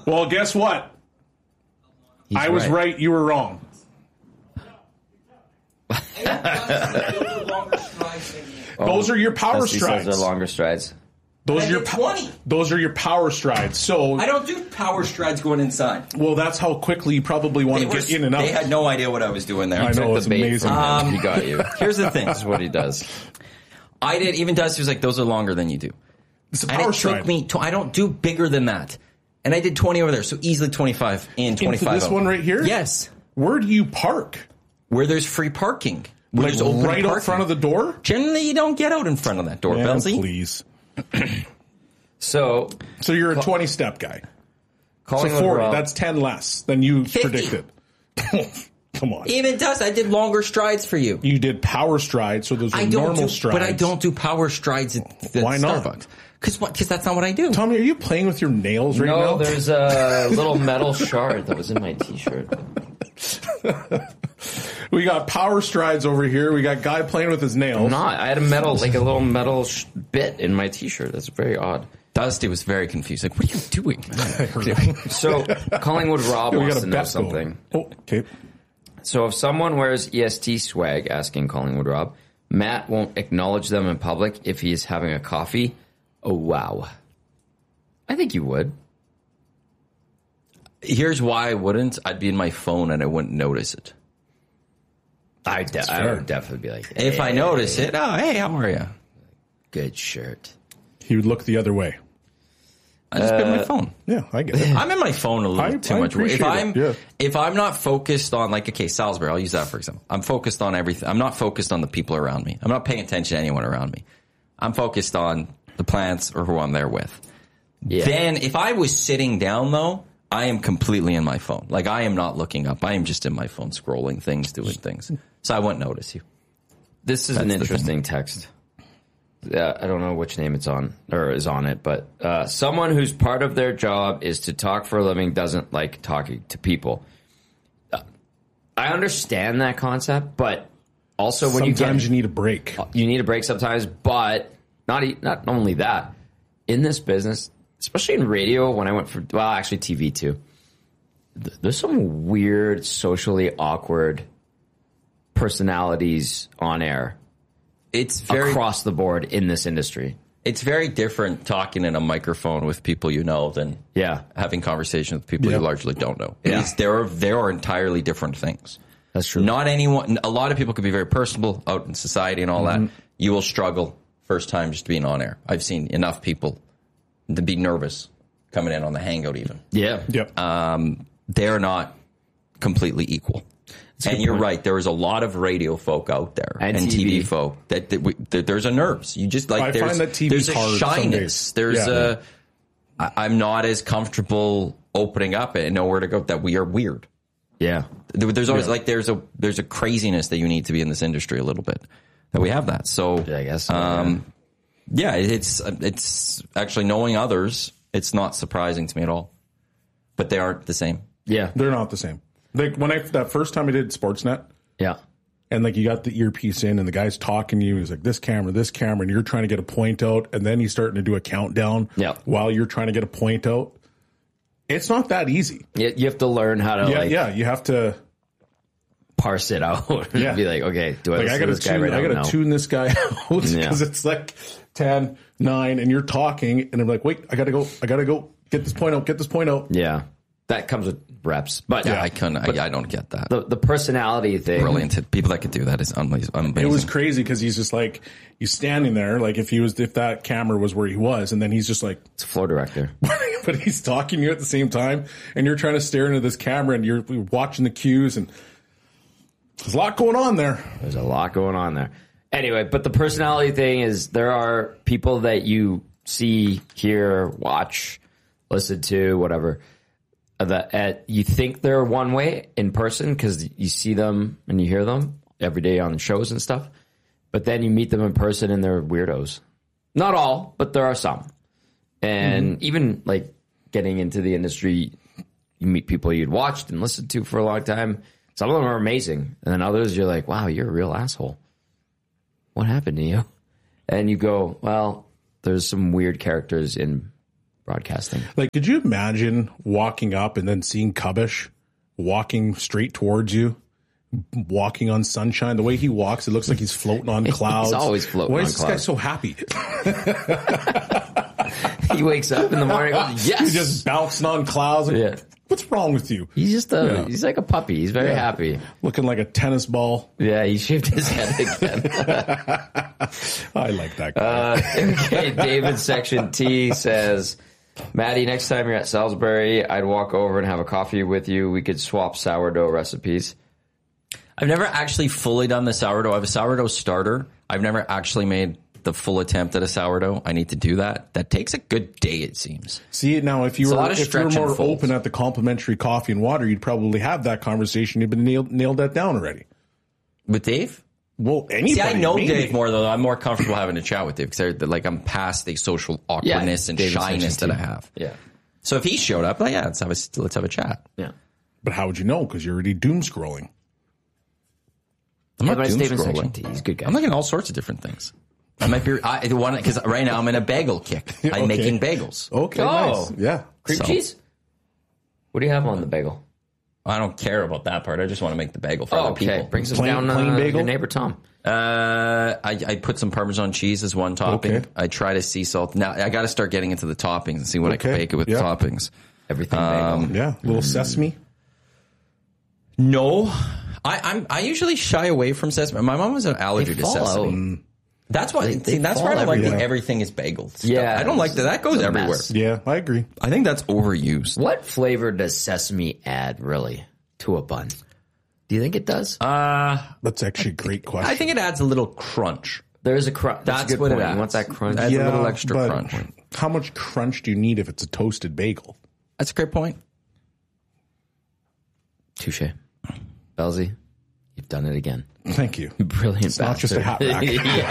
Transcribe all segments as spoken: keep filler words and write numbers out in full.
Well, guess what? He's I was right. right. You were wrong. Those are your power Dusty strides. Says they're longer strides. Those are your twenty. Those are your power strides. So I don't do power strides going inside. Well, that's how quickly you probably want they to were, get in and out. They had no idea what I was doing there. I know, it's amazing. Um, he got you. Here's the thing. This is what he does. I did. Even Dusty was like, "Those are longer than you do." It's a and power it stride. took me. To, I don't do bigger than that. And I did twenty over there, so easily twenty-five in, twenty-five Into this out. one right here? Yes. Where do you park? Where there's free parking. Where Like there's open right parking. out front of the door? Generally, you don't get out in front of that door, Yeah, Belzy. please. So, so you're a twenty-step guy. So Collingwood forty. Rob, That's ten less than you fifty. predicted. Come on. Even Dust, I did longer strides for you. You did power strides, so those are I don't normal do, strides. but I don't do power strides at, at Why not? Starbucks. Because what? Because that's not what I do. Tommy, are you playing with your nails right no, now? there's a little metal shard that was in my T-shirt. We got power strides over here. We got guy playing with his nails. I'm not. I had a metal, like a little metal sh- bit in my T-shirt. That's very odd. Dusty was very confused. Like, what are you doing? So, Collingwood Rob Yeah, we wants got to a know bet something. going. Oh, okay. So, if someone wears E S T swag, asking Collingwood Rob, Matt won't acknowledge them in public if he is having a coffee. Oh, wow. I think you would. Here's why I wouldn't. I'd be in my phone and I wouldn't notice it. I, de- I would definitely be like, hey, if I notice it, oh, hey, how are you? Good shirt. He would look the other way. I just uh, be on my phone. Yeah, I get it. I'm in my phone a little I, too I much. If I'm it, yeah. if I'm not focused on, like, okay, Salisbury, I'll use that for example. I'm focused on everything. I'm not focused on the people around me. I'm not paying attention to anyone around me. I'm focused on the plants or who I'm there with. Yeah. Then if I was sitting down though, I am completely in my phone. Like, I am not looking up. I am just in my phone scrolling things, doing things. So I wouldn't notice you. This is That's an interesting text. Uh, I don't know which name it's on or is on it, but uh, someone whose part of their job is to talk for a living doesn't like talking to people. Uh, I understand that concept, but also when sometimes you sometimes you need a break. You need a break sometimes, but not not only that. In this business, especially in radio, when I went for well, actually T V too. Th- there's some weird, socially awkward personalities on air. It's very across the board in this industry. It's very different talking in a microphone with people you know than yeah. having conversations with people yeah. you largely don't know. It yeah. is, there are there are entirely different things. That's true. Not anyone. A lot of people can be very personable out in society and all mm-hmm. that. You will struggle first time just being on air. I've seen enough people to be nervous coming in on the Hangout even. Yeah. Yep. Um, they're not completely equal. And you're point. right. There is a lot of radio folk out there and, and T V. T V folk that, that, we, that there's a nerves. You just like I there's, find that T V's there's a hard shyness. There's yeah. a I, I'm not as comfortable opening up and know where to go. That we are weird. Yeah. There's always yeah. like there's a there's a craziness that you need to be in this industry a little bit. That we have that. So yeah, I guess. So, um, yeah. yeah, it's it's actually knowing others. It's not surprising to me at all. But they aren't the same. Yeah, they're not the same. Like when I that first time I did Sportsnet. Yeah. And like you got the earpiece in and the guy's talking to you. He's like, this camera, this camera. And you're trying to get a point out. And then he's starting to do a countdown yeah. while you're trying to get a point out. It's not that easy. Yeah, you have to learn how to yeah, like yeah, you have to parse it out. Yeah. Be like, okay, do I like, listen I gotta to this guy tune, right I now? got to tune this guy out because Yeah. it's like ten, nine, and you're talking. And I'm like, wait, I got to go. I got to go get this point out. Get this point out. Yeah. That comes with reps, but yeah, I couldn't. I, I don't get that. The the personality thing, brilliant. People that could do that is amazing. It was crazy because he's just like he's standing there, like if he was if that camera was where he was, and then he's just like it's a floor director, but he's talking to you at the same time, and you're trying to stare into this camera, and you're watching the cues, and there's a lot going on there. There's a lot going on there. Anyway, but the personality thing is there are people that you see, hear, watch, listen to, whatever. That uh, you think they're one way in person because you see them and you hear them every day on shows and stuff, but then you meet them in person and they're weirdos. Not all, but there are some. And mm-hmm. even like getting into the industry, you meet people you'd watched and listened to for a long time. Some of them are amazing, and then others you're like, wow, you're a real asshole. What happened to you? And you go, well, there's some weird characters in broadcasting. Like, could you imagine walking up and then seeing Kubish walking straight towards you, walking on sunshine? The way he walks, it looks like he's floating on clouds. He's always floating Why on is this clouds. guy so happy? He wakes up in the morning and goes, yes! He's just bouncing on clouds. Like, Yeah. What's wrong with you? He's just a, Yeah. he's like a puppy. He's very Yeah. happy. Looking like a tennis ball. Yeah, he shaved his head again. I like that guy. Uh, okay, David Section T says, Maddie, next time you're at Salisbury, I'd walk over and have a coffee with you. We could swap sourdough recipes. I've never actually fully done the sourdough. I have a sourdough starter. I've never actually made the full attempt at a sourdough. I need to do that. That takes a good day, it seems. See, now if you It's a were lot of if you were stretch and more folds. open at the complimentary coffee and water, you'd probably have that conversation. You've been nailed, nailed that down already. With Dave? Well, anybody. See, I know maybe. Dave more, though. I'm more comfortable having a chat with Dave because like I'm past the social awkwardness and David shyness Section that I T. have. Yeah. So if he showed up, like, yeah, let's have a let's have a chat. Yeah. But how would you know? Because you're already doom scrolling. I'm Yeah, not but it's doom David Section scrolling. T. He's a good guy. I'm looking at all sorts of different things. I might be I, the one because right now I'm in a bagel kick. I'm Okay. making bagels. Okay, Oh. nice. Yeah. Cream So- cheese? What do you have on the bagel? I don't care about that part. I just want to make the bagel for Oh, other okay. people. Bring some Plain- down plain uh, bagel? your neighbor Tom. Uh, I, I put some Parmesan cheese as one topping. Okay. I try to sea salt. Now I got to start getting into the toppings and see what I can Okay. bake it with Yeah. the toppings. Everything Um, bagel. Yeah. A little sesame. No, I, I'm I usually shy away from sesame. My mom has an allergy They to fall sesame. out. That's why. They- see, they that's fall why I don't like everywhere. the everything is bagel. Stuff. Yeah, I don't like that. That goes it's a everywhere. mess. Yeah, I agree. I think that's overused. What flavor does sesame add, really, to a bun? Do you think it does? Uh, That's actually a great question. I think it adds a little crunch. there is a crunch. That's, That's a good what it point. adds. You want that crunch? Adds yeah, a little extra but crunch. how much crunch do you need if it's a toasted bagel? That's a great point. Touche. Belzy, you've done it again. Thank you. Brilliant. It's not just a hat rack.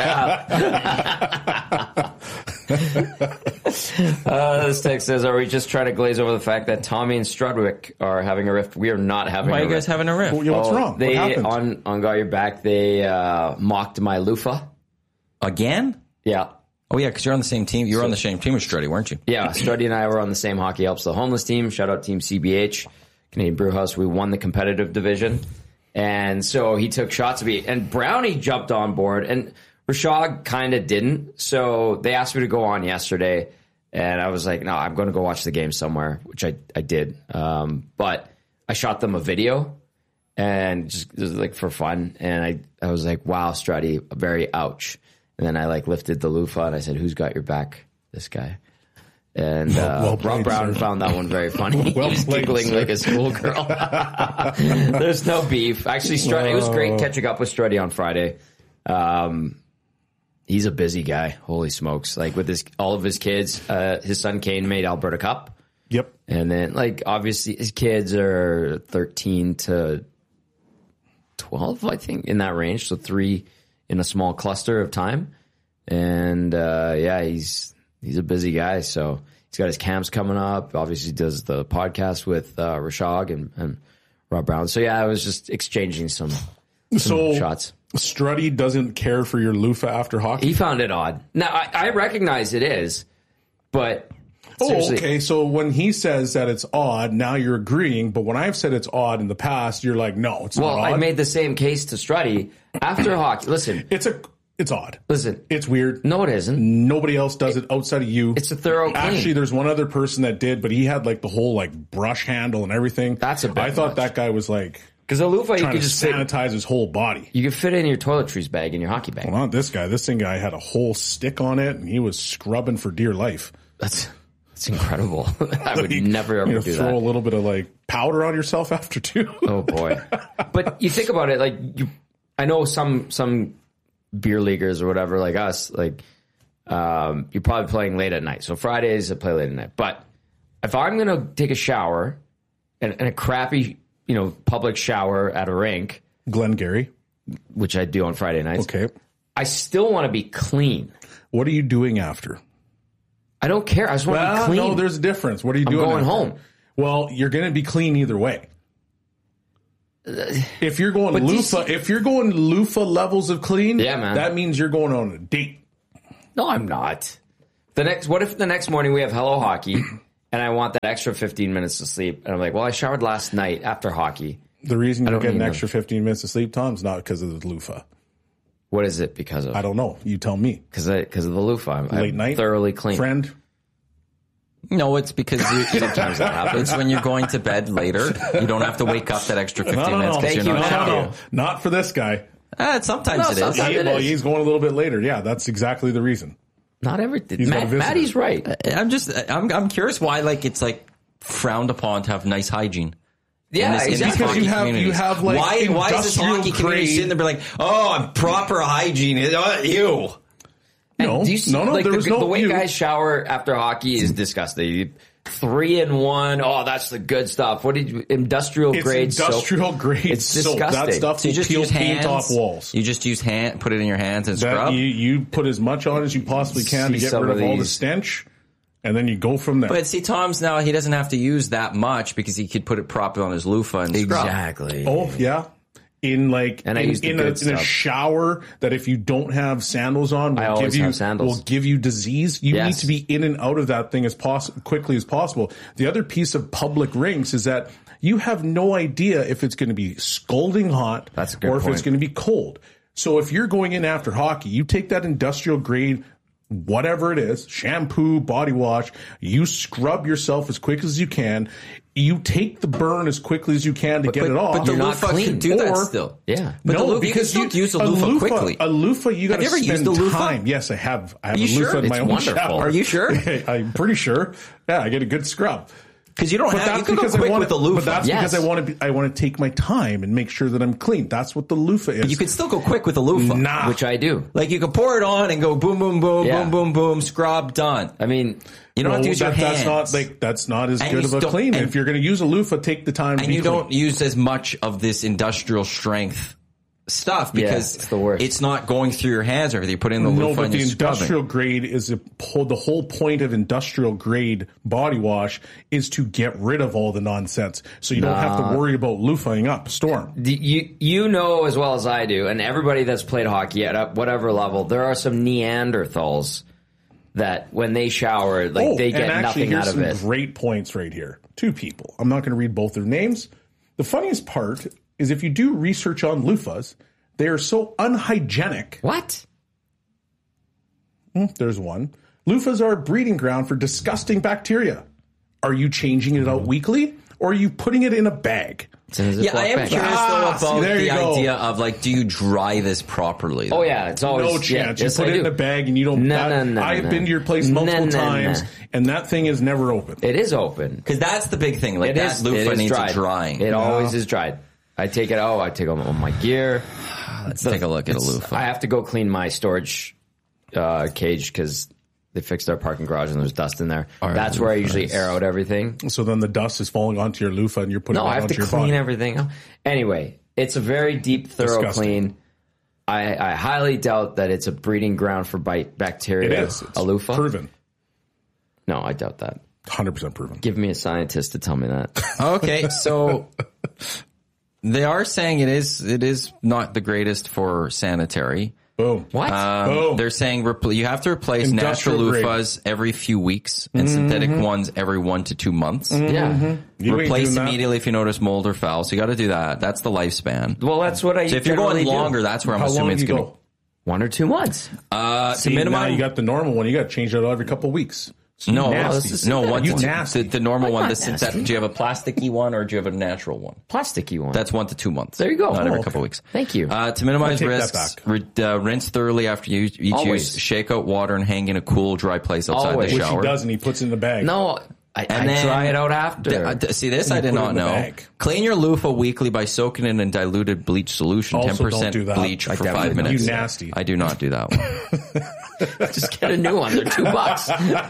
yeah. uh, this text says, are we just trying to glaze over the fact that Tommy and Strudwick are having a rift? We are not having Why a are you guys rift. having a riff? Well, yeah, what's Oh, wrong? They, what happened? on, on Got Your Back, they uh, mocked my loofah. Again? Yeah. Oh yeah, because you're on the same team. You were on the same team with Struddy, weren't you? Yeah, Struddy and I were on the same Hockey Helps the Homeless team. Shout out Team C B H, Canadian Brewhouse. We won the competitive division. And so he took shots at me. And Brownie jumped on board, and Rashad kind of didn't. So they asked me to go on yesterday. And I was like, no, I'm going to go watch the game somewhere, which I, I did. Um, but I shot them a video, and just it was like for fun. And I, I was like, wow, Struddy, very ouch. And then I like lifted the loofah and I said, who's got your back? This guy. And uh, well Rob played, Brown sir. found that one very funny. Well he was played, giggling sir. like a schoolgirl. There's no beef. Actually, Struddy, it was great catching up with Struddy on Friday. Um, he's a busy guy. Holy smokes. Like with his all of his kids, uh, his son Kane made Alberta Cup. Yep. And then, like, obviously, his kids are thirteen to twelve, I think, in that range. So three in a small cluster of time. And, uh, yeah, he's he's a busy guy. So he's got his camps coming up. Obviously, he does the podcast with uh, Rashog and, and Rob Brown. So, yeah, I was just exchanging some, some So shots. Struddy doesn't care for your loofah after hockey? He found it odd. Now, I, I recognize it is, but... Oh, seriously, okay. So when he says that it's odd, now you're agreeing. But when I've said it's odd in the past, you're like, no, it's Well, not odd. I made the same case to Struddy after hockey. Listen, it's a, it's odd. listen. It's weird. No, it isn't. Nobody else does it outside of you. It's a thorough clean. Actually, there's one other person that did, but he had like the whole like brush handle and everything. That's a bit I thought much. that guy was like Because a loofah, you trying can to just fit, sanitize his whole body. you can fit it in your toiletries bag in your hockey bag. Well, not this guy. This thing guy had a whole stick on it, and he was scrubbing for dear life. That's that's incredible. I would Like, never ever you know, do throw that. a little bit of like powder on yourself after too. Oh boy! But you think about it, like you, I know some some beer leaguers or whatever, like us, like um, you're probably playing late at night. So Fridays I play late at night. But if I'm gonna take a shower and, and a crappy, you know, public shower at a rink, Glengarry. which I do on Friday nights, Okay. I still want to be clean. What are you doing after? I don't care. I just want to Well, be clean. no, there's a difference. What are you I'm doing? going after? home. Well, you're going to be clean either way. If you're going But do you loofah, see- if you're going loofah levels of clean, Yeah, man. that means you're going on a date. No, I'm not. The next, what if the next morning we have Hello Hockey, and I want that extra fifteen minutes to sleep, and I'm like, well, I showered last night after hockey. The reason you don't, don't get an need extra fifteen minutes of sleep, Tom, is not because of the loofah. What is it because of? I don't know. You tell me. Because because of the loofah. I'm, Late I'm night, thoroughly clean. friend. No, it's because you, Sometimes that happens. it's when you're going to bed later. You don't have to wake up that extra fifteen No, no, minutes no. because Thank you're you. not No, No, showering. no, not for this guy. Uh, sometimes No, it is. sometimes- He, it well, is. he's going a little bit later. Yeah, that's exactly the reason. Not everything. He's got a Matt, visitor. Maddie's right. I'm just, I'm, I'm curious why, like, it's like frowned upon to have nice hygiene. Yeah, in this- in these exactly. Because you hockey have- you communities. have, like, why, why is this industrial hockey community grade- sitting there be like, oh, I'm proper hygiene? Uh, ew. No, And do you see, no, no. like, there the, was no the way you- guys shower after hockey is disgusting. You- Three and one. Oh, that's the good stuff. What did you, industrial It's grade industrial soap? grade It's soap. That disgusting. stuff So you will just peel use paint hands. off walls. You just use hand, put it in your hands and That scrub. you, you put as much on as you possibly can See to get some rid of of all the these. stench, and then you go from there. But see, Tom's now, he doesn't have to use that much because he could put it properly on his loofah and scrub. Exactly. oh yeah, in like And I in, use the in, a, good in a stuff. shower that if you don't have sandals on, will I give always you have sandals. will give you disease. You Yes. need to be in and out of that thing as poss- quickly as possible. The other piece of public rinks is that you have no idea if it's going to be scalding hot That's a good or if point. it's going to be cold. So if you're going in after hockey, you take that industrial grade, whatever it is, shampoo, body wash, you scrub yourself as quick as you can. You take the burn as quickly as you can to get but, it off. But the You're not loofah clean. can do that Or- still. Yeah. But no, the loofah, because you can still use a a loofah, loofah quickly. A loofah, you got to you ever spend used a loofah? time. Yes, I have. I have you a loofah sure? in my It's own wonderful. shower. Are you sure? I'm pretty sure. Yeah, I get a good scrub. Because you don't But have, you that's can go because I quick want with the to, loofah. but that's Yes. because I want to. Be, I want to take my time and make sure that I'm clean. That's what the loofah is. you can still go quick with the loofah. Nah. Which I do. Like you can pour it on and go boom, boom, boom, Yeah. boom, boom, boom, scrub, done. I mean, You don't No, have to use your that- hands. That's not like that's not as And good you of a still- clean. and- If you're going to use a loofah, take the time to and be you clean. don't use as much of this industrial strength stuff because it's the worst. it's not going through your hands or everything. You put it in the No, loofah but and the you're scrubbing. industrial grade is a, the whole point of industrial grade body wash is to get rid of all the nonsense, so you don't have to worry about loofahing up. Storm. the- you you know as well as I do, and everybody that's played hockey at up whatever level, there are some Neanderthals that when they shower, like Oh, they get and actually, nothing here's out of some it. great points right here. Two people. I'm not going to read both their names. The funniest part is if you do research on loofahs, they are so unhygienic. What? There's one. Loofahs are a breeding ground for disgusting bacteria. Are you changing it out weekly, or are you putting it in a bag? It's in a Yeah, Ziploc I am bag. curious Ah, though see, about there the you go. idea of like, do you dry this properly? Oh yeah, it's always No yeah, chance. yes, you put I it in do. a bag and you don't. No, that- no, no, I've no. been to your place multiple No, no, times, no. and that thing is never open. It is open. Because that's the big thing. Like It that is. loofah it is needs dried. a drying. It always is dried. I take it. Oh, I take all all my gear. Let's take a look at a loofah. I have to go clean my storage uh, cage because they fixed our parking garage and there's dust in there. Our That's where I loofahs. usually air out everything. So then the dust is falling onto your loofah, and you're putting No, it I have onto to your clean body. everything. Anyway, it's a very deep, thorough Disgusting. clean. I, I highly doubt that it's a breeding ground for bite bacteria. It is. It's a loofah. proven. No, I doubt that. one hundred percent proven. Give me a scientist to tell me that. Okay, so they are saying it is it is not the greatest for sanitary. Boom. What? Um, Boom. they're saying repl- you have to replace Industrial natural grade. loofahs every few weeks and synthetic ones every one to two months. yeah. You ain't Replace doing that. immediately if you notice mold or foul. So you got to do that. That's the lifespan. Well, that's what I. So if you're going generally do. longer, that's where I'm How long assuming do it's you going to go? one or two months. uh, See, the minimum. now you got the normal one. You got to change it out every couple of weeks. So no, you this nasty. is no, synthetic one You to two. nasty. The, the normal I'm one. not The synthetic. nasty. Do you have a plasticky one or do you have a natural one? Plasticky one. That's one to two months. There you go. Not every Oh, couple okay. weeks. Thank you. Uh, to minimize take that risks, back. re- uh, rinse thoroughly after you each Always. use. Shake out water and hang in a cool, dry place outside Always. the Which he shower. does, and he puts it in the bag. no, I, And I then- dry it out after. D- uh, d- see, this And I you did put it not in the know. bag. Clean your loofah weekly by soaking it in diluted bleach solution, Also ten don't percent do that. bleach I for definitely five don't. minutes. You nasty. I do not do that one. Just get a new one. They're two bucks.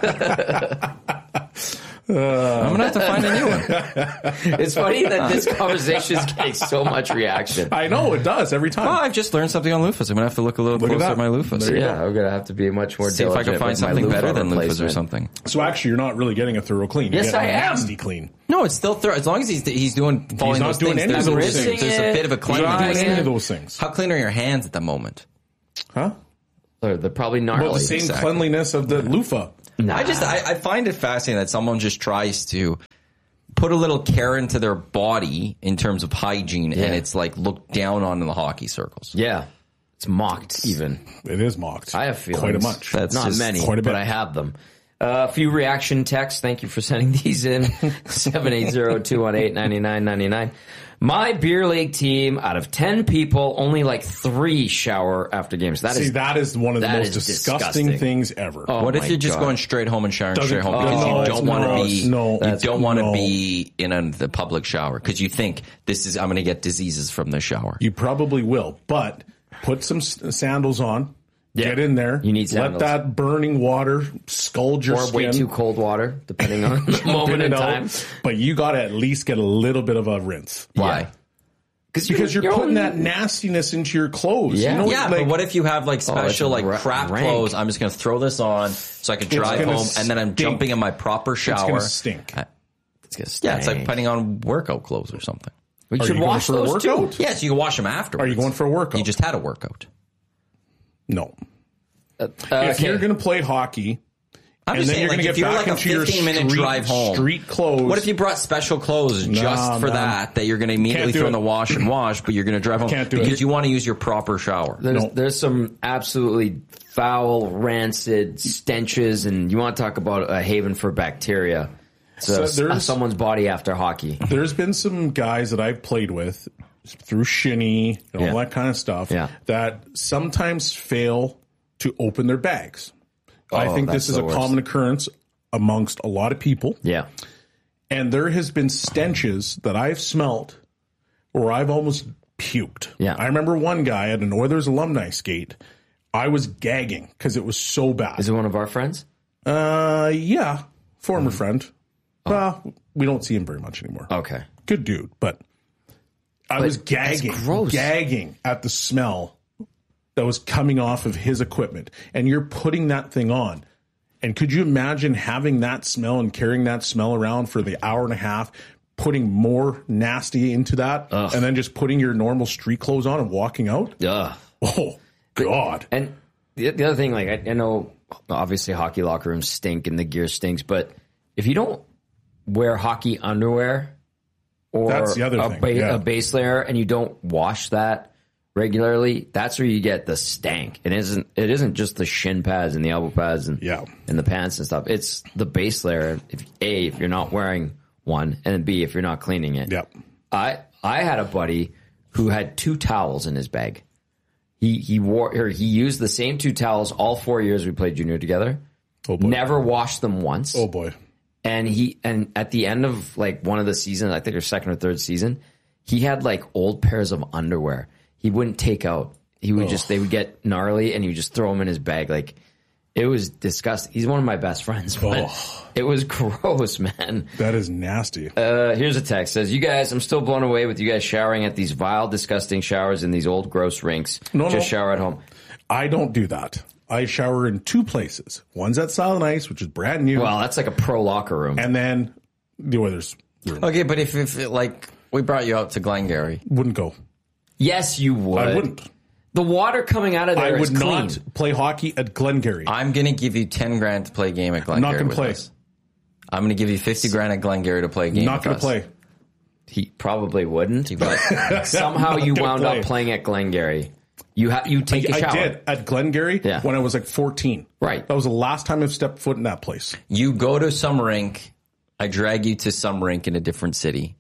I'm gonna have to find a new one. It's funny that this conversation is getting so much reaction. I know it does every time. Oh, I've just learned something on loofahs. I'm gonna have to look a little Look at closer that. at my loofahs. There you Yeah, I'm gonna have to be much more See if I diligent can find with my something loofah better than loofahs or replacement. something. So actually, you're not really getting a thorough clean. Yes, you get I a am. nasty clean. No, it's still thorough. As long as he's he's doing following not those doing things. any of There's, those there's, things. there's a bit of a He's not doing cleanliness. any it. of those things. How clean are your hands at the moment? Huh? They're, they're probably gnarly. Well, the same exactly. cleanliness of the loofah. Nah. I just I, I find it fascinating that someone just tries to put a little care into their body in terms of hygiene, Yeah. and it's like looked down on in the hockey circles. Yeah. It's mocked even. It is mocked. I have feelings. Quite a much. That's Not just many, quite a bit. but I have them. Uh, a few reaction texts. Thank you for sending these in. seven eight zero, two one eight, nine nine nine nine. My beer league team, out of ten people, only like three shower after games. That See, is that is one of the that most is disgusting, disgusting. things ever. Oh What if my you're just God. going straight home and showering Doesn't- straight home oh, because no, you it's don't want to gross. be No, you that's- don't want to no. be in a, the public shower because you think this is I'm going to get diseases from the shower. You probably will, but put some s- sandals on. Yeah. Get in there. You need Let sandals. that burning water scald your or skin. way too cold water, depending on the Spit moment in it out, time. But you got to at least get a little bit of a rinse. Why? Because you're, putting that nastiness into your clothes. Yeah. You know, Yeah, like, but what if you have like special like ra- crap rank. clothes? I'm just going to throw this on so I can drive gonna home, and then I'm stink. jumping in my proper it's shower. going to stink? Uh, It's gonna Yeah, it's like stink. putting on workout clothes or something. We Are should you going wash for a those too. workout? Yeah, so you can wash them afterwards. Are you going for a workout? You just had a workout. No. Uh, If okay. you're going to play hockey, I'm and just then saying, you're like, going to if get you're back like a into your fifteen minute street, drive home, street clothes. What if you brought special clothes just for man. that, that you're going to immediately do throw in it. the wash and wash, but you're going to drive home Can't do because it. you want to use your proper shower? There's, No. there's some absolutely foul, rancid stenches, and you want to talk about a haven for bacteria. So, So there's- someone's body after hockey. There's been some guys that I've played with through Shinny and all Yeah. that kind of stuff Yeah. that sometimes fail to open their bags. I Oh, think that's this is the a worst. common occurrence amongst a lot of people. Yeah. And there has been stenches that I've smelt where I've almost puked. Yeah. I remember one guy at an Oilers alumni skate. I was gagging because it was so bad. Is it one of our friends? Uh, yeah, former Mm. friend. Well, we don't see him very much anymore. Okay. Good dude, but I was gagging, gross. gagging at the smell that was coming off of his equipment. And you're putting that thing on. And could you imagine having that smell and carrying that smell around for the hour and a half, putting more nasty into that, Ugh. and then just putting your normal street clothes on and walking out? Ugh. Oh, God. And the, the other thing, like, I, I know obviously hockey locker rooms stink and the gear stinks, but if you don't wear hockey underwear or That's the other a, thing, ba- yeah. a base layer and you don't wash that regularly, that's where you get the stank. It isn't it isn't just the shin pads and the elbow pads and Yeah. and the pants and stuff. It's the base layer. If A, if you're not wearing one, and then B, if you're not cleaning it. Yep. I I had a buddy who had two towels in his bag. He he wore or he used the same two towels all four years we played junior together. Oh, boy. Never washed them once. Oh, boy. And he and at the end of like one of the seasons, I think or second or third season, he had like old pairs of underwear. He wouldn't take out. He would just they would get gnarly and he would just throw them in his bag. Like it was disgusting. He's one of my best friends, but Oh. it was gross, man. That is nasty. Uh, here's a text. Says, you guys, I'm still blown away with you guys showering at these vile, disgusting showers in these old, gross rinks. No, Just no. shower at home. I don't do that. I shower in two places. One's at Silent Ice, which is brand new. Well, that's like a pro locker room. and then the Oilers room. Okay, but if, if it, like we brought you out to Glengarry, Wouldn't go. Yes, you would. I wouldn't. The water coming out of I there is would clean. not play hockey at Glengarry. I'm going to give you ten grand to play a game at Glengarry. not going to with play. us. I'm going to give you fifty grand at Glengarry to play a game. Not with going us. to play. He probably wouldn't, but somehow you gonna wound play. up playing at Glengarry. You ha- you take a I shower. did at Glengarry Yeah. when I was like fourteen. Right. That was the last time I've stepped foot in that place. You go to some rink. I drag you to some rink in a different city.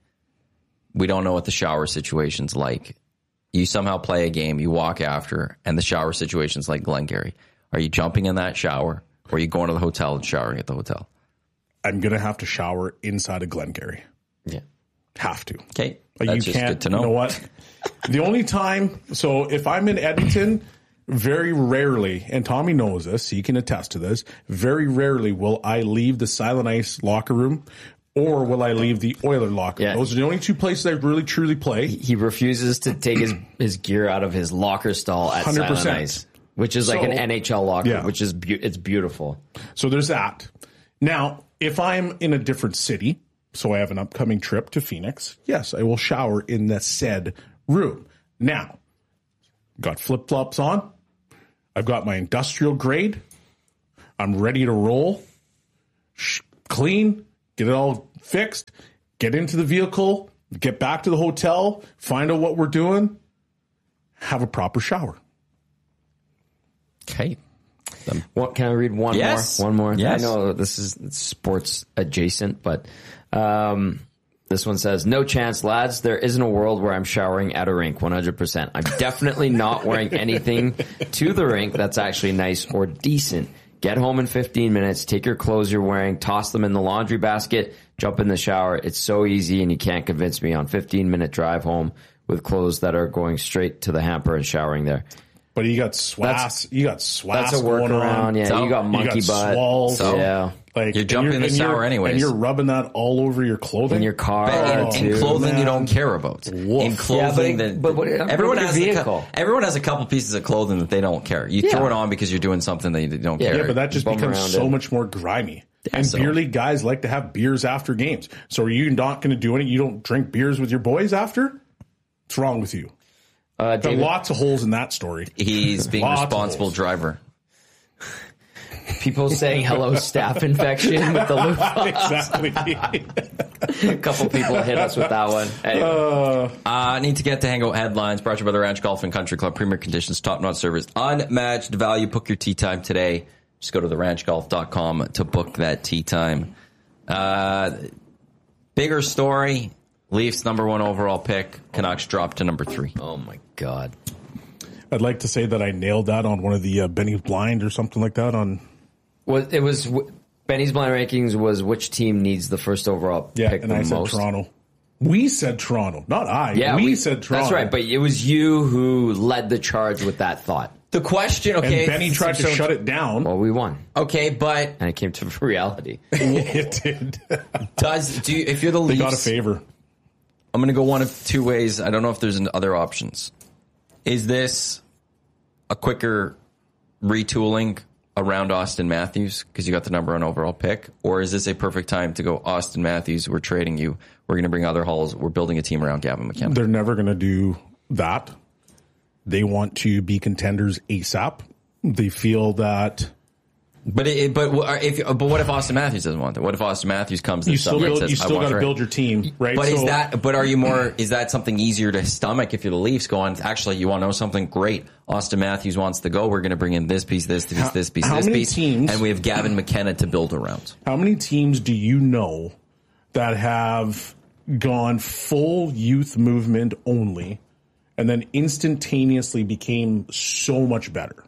We don't know what the shower situation's like. You somehow play a game, you walk after, and the shower situation's like Glengarry. Are you jumping in that shower, or are you going to the hotel and showering at the hotel? I'm going to have to shower inside of Glengarry. Yeah. Have to. Okay, Like, that's you just can't, good to know. You know what? The only time, so if I'm in Edmonton, very rarely, and Tommy knows this, he can attest to this, very rarely will I leave the Silent Ice locker room or will I leave the Oiler locker room. Yeah. Those are the only two places I really truly play. He refuses to take his, his gear out of his locker stall at one hundred Silent percent. Ice, which is like So- an N H L locker, Yeah. which is be- it's beautiful. So there's that. Now, if I'm in a different city, so I have an upcoming trip to Phoenix, yes, I will shower in the said room. Now, got flip-flops on. I've got my industrial grade. I'm ready to roll. sh- clean, get it all fixed, get into the vehicle, get back to the hotel, find out what we're doing, have a proper shower. Okay. What, can I read one Yes. more? One more. Yes. I know this is sports adjacent, but um, this one says, no chance, lads. There isn't a world where I'm showering at a rink, one hundred percent. I'm definitely not wearing anything to the rink that's actually nice or decent. Get home in fifteen minutes, take your clothes you're wearing, toss them in the laundry basket, jump in the shower. It's so easy, and you can't convince me on fifteen-minute drive home with clothes that are going straight to the hamper and showering there. But you got swass. You got swass. That's a going workaround. on. Yeah, So, you got monkey you got butt. swalls. So, yeah. Like You're and jumping in the and shower you're- anyways. and you're rubbing that all over your clothing. In your car. But in, too. in clothing man. you don't care about. Woof. In clothing Yeah, that but- but what- everyone your has a cou- vehicle. everyone has a couple pieces of clothing that they don't care. You Yeah. throw it on because you're doing something that you don't Yeah, care. Yeah, but that just Bum becomes around so it. much more grimy. and so- beer league guys like to have beers after games. So are you not going to do any? You don't drink beers with your boys after? What's wrong with you? Uh, Got David, lots of holes in that story. He's being Lots of responsible holes. driver. people saying hello, staph infection with the loofah. Exactly. A couple people hit us with that one. Anyway. Uh, need to get to Hangout headlines. Brought to you by the Ranch Golf and Country Club. Premier conditions, top-notch service, unmatched value. Book your tee time today. Just go to the ranch golf dot com to book that tee time. Uh, bigger story. Leafs number one overall pick. Canucks dropped to number three. Oh my God. I'd like to say that I nailed that on one of the uh, Benny Blind or something like that. On Well, it was Benny's blind rankings was which team needs the first overall yeah, pick and the I said most. Toronto. We said Toronto, not I. Yeah, we, said Toronto. That's right, but it was you who led the charge with that thought. The question, and okay. Benny tried to so- shut it down. Well, we won, Okay, but and it came to reality. It did. does do you, if you're the They Leafs, got a favor. I'm going to go one of two ways. I don't know if there's an- other options. Is this a quicker retooling around Austin Matthews because you got the number one overall pick? Or is this a perfect time to go, Austin Matthews, we're trading you. We're going to bring other hauls. We're building a team around Gavin McKenna. They're never going to do that. They want to be contenders ASAP. They feel that But it, but if but what if Austin Matthews doesn't want that? What if Austin Matthews comes you this still summer and build, says, you I still want got to trade? build your team, right? But is So- that? But are you more? Is that something easier to stomach if you're the Leafs? Going, actually, you want to know something? Great. Austin Matthews wants to go. We're going to bring in this piece, this piece, How- this piece, how this many piece, teams- and we have Gavin McKenna to build around. How many teams do you know that have gone full youth movement only and then instantaneously became so much better?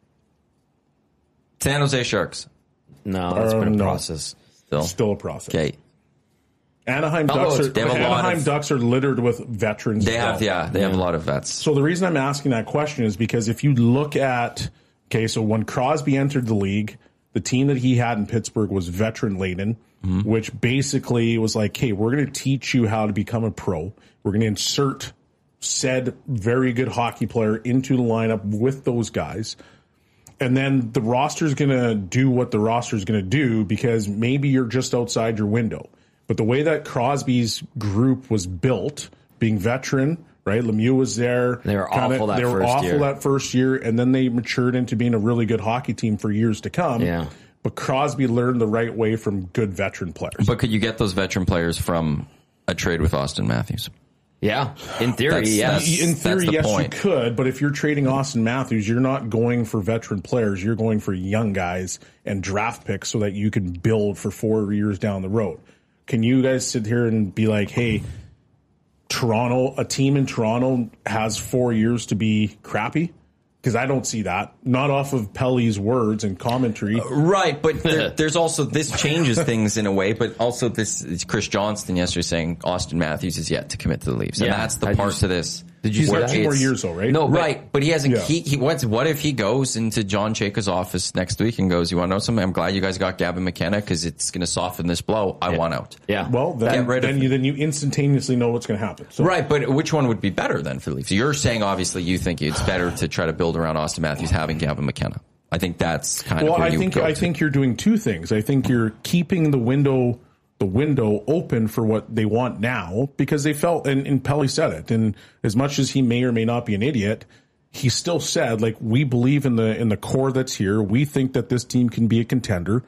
San Jose Sharks. No, that's Uh, been a no. process. Still, Still a process. okay. Anaheim Oh, Ducks are, they have a lot Anaheim of- Ducks are littered with veterans. They as have, well. yeah, they have a lot of vets. So the reason I'm asking that question is because if you look at, okay, so when Crosby entered the league, the team that he had in Pittsburgh was veteran laden, Mm-hmm. which basically was like, hey, we're going to teach you how to become a pro. We're going to insert said very good hockey player into the lineup with those guys. And then the roster's going to do what the roster's going to do because maybe you're just outside your window. But the way that Crosby's group was built, being veteran, right? Lemieux was there. They were awful that They were first awful year. that first year, and then they matured into being a really good hockey team for years to come. Yeah. But Crosby learned the right way from good veteran players. But could you get those veteran players from a trade with Austin Matthews? Yeah, in theory, That's- yes. that's- In theory, the yes, point. you could. But if you're trading Austin Matthews, you're not going for veteran players. You're going for young guys and draft picks so that you can build for four years down the road. Can you guys sit here and be like, hey, Toronto, a team in Toronto has four years to be crappy? Because I don't see that. Not off of Pelly's words and commentary. Right, but there, there's also this changes things in a way, but also this is Chris Johnston yesterday saying Austin Matthews is yet to commit to the Leafs, and Yeah. that's the Did part you- to this. Did you He's see got that? two more It's- years, though, right? No, but- Right, but he hasn't. Yeah. He, he went. What if he goes into John Chayka's office next week and goes, "You want to know something? I'm glad you guys got Gavin McKenna because it's going to soften this blow. I want out." Yeah. Well, then, Get rid of then you then you instantaneously know what's going to happen. So, Right, but which one would be better then for the Leafs? You're saying obviously you think it's better to try to build around Austin Matthews having Gavin McKenna. I think that's kind Well, of where I you think go I to. think you're doing two things. I think you're keeping the window the window open for what they want now because they felt and, and Pelly said it. And as much as he may or may not be an idiot, he still said, like, we believe in the in the core that's here. We think that this team can be a contender.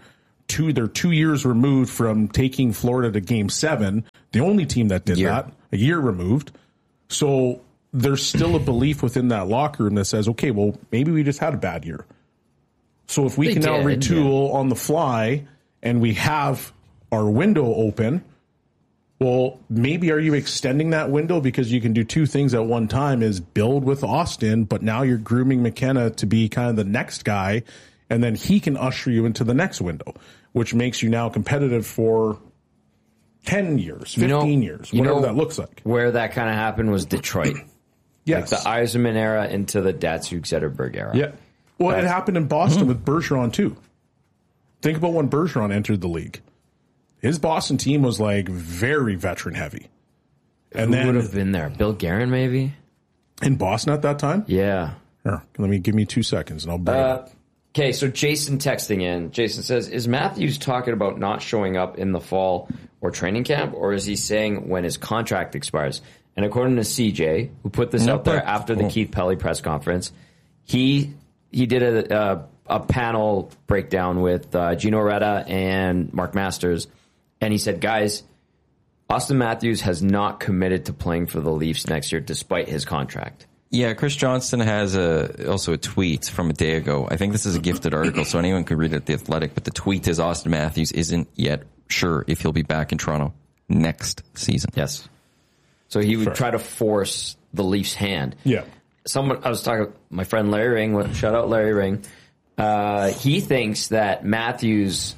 two, they're two years removed from taking Florida to game seven. The only team that did Year. that, a year removed. So there's still a belief within that locker room that says, okay, well, maybe we just had a bad year. So if we They can now did, retool on the fly and we have our window open, well, maybe are you extending that window because you can do two things at one time is build with Austin, but now you're grooming McKenna to be kind of the next guy, and then he can usher you into the next window, which makes you now competitive for ten years, fifteen You know- years, you whatever know that looks like. Where that kind of happened was Detroit. Yes. Like the Yzerman era into the Datsuk Zetterberg era. Yeah. Well, it happened in Boston with Bergeron, too. Think about when Bergeron entered the league. His Boston team was like very veteran heavy. And Who would then have been there? Bill Guerin, maybe? in Boston at that time, Yeah. here, let me give me two seconds and I'll bring it Uh, up. okay, so Jason texting in. Jason says, is Matthews talking about not showing up in the fall or training camp, or is he saying when his contract expires? And according to C J, who put this out there after the Keith Pelly press conference, he he did a a, a panel breakdown with uh, Gino Reda and Mark Masters, and he said, guys, Austin Matthews has not committed to playing for the Leafs next year despite his contract. Yeah, Chris Johnston has a also a tweet from a day ago. I think this is a gifted article, so anyone could read it at The Athletic, but the tweet is Austin Matthews isn't yet sure if he'll be back in Toronto next season. Yes. So he would try to force the Leafs' hand. Yeah. Someone I was talking, my friend Larry Ring. Shout out Larry Ring. Uh, he thinks that Matthews'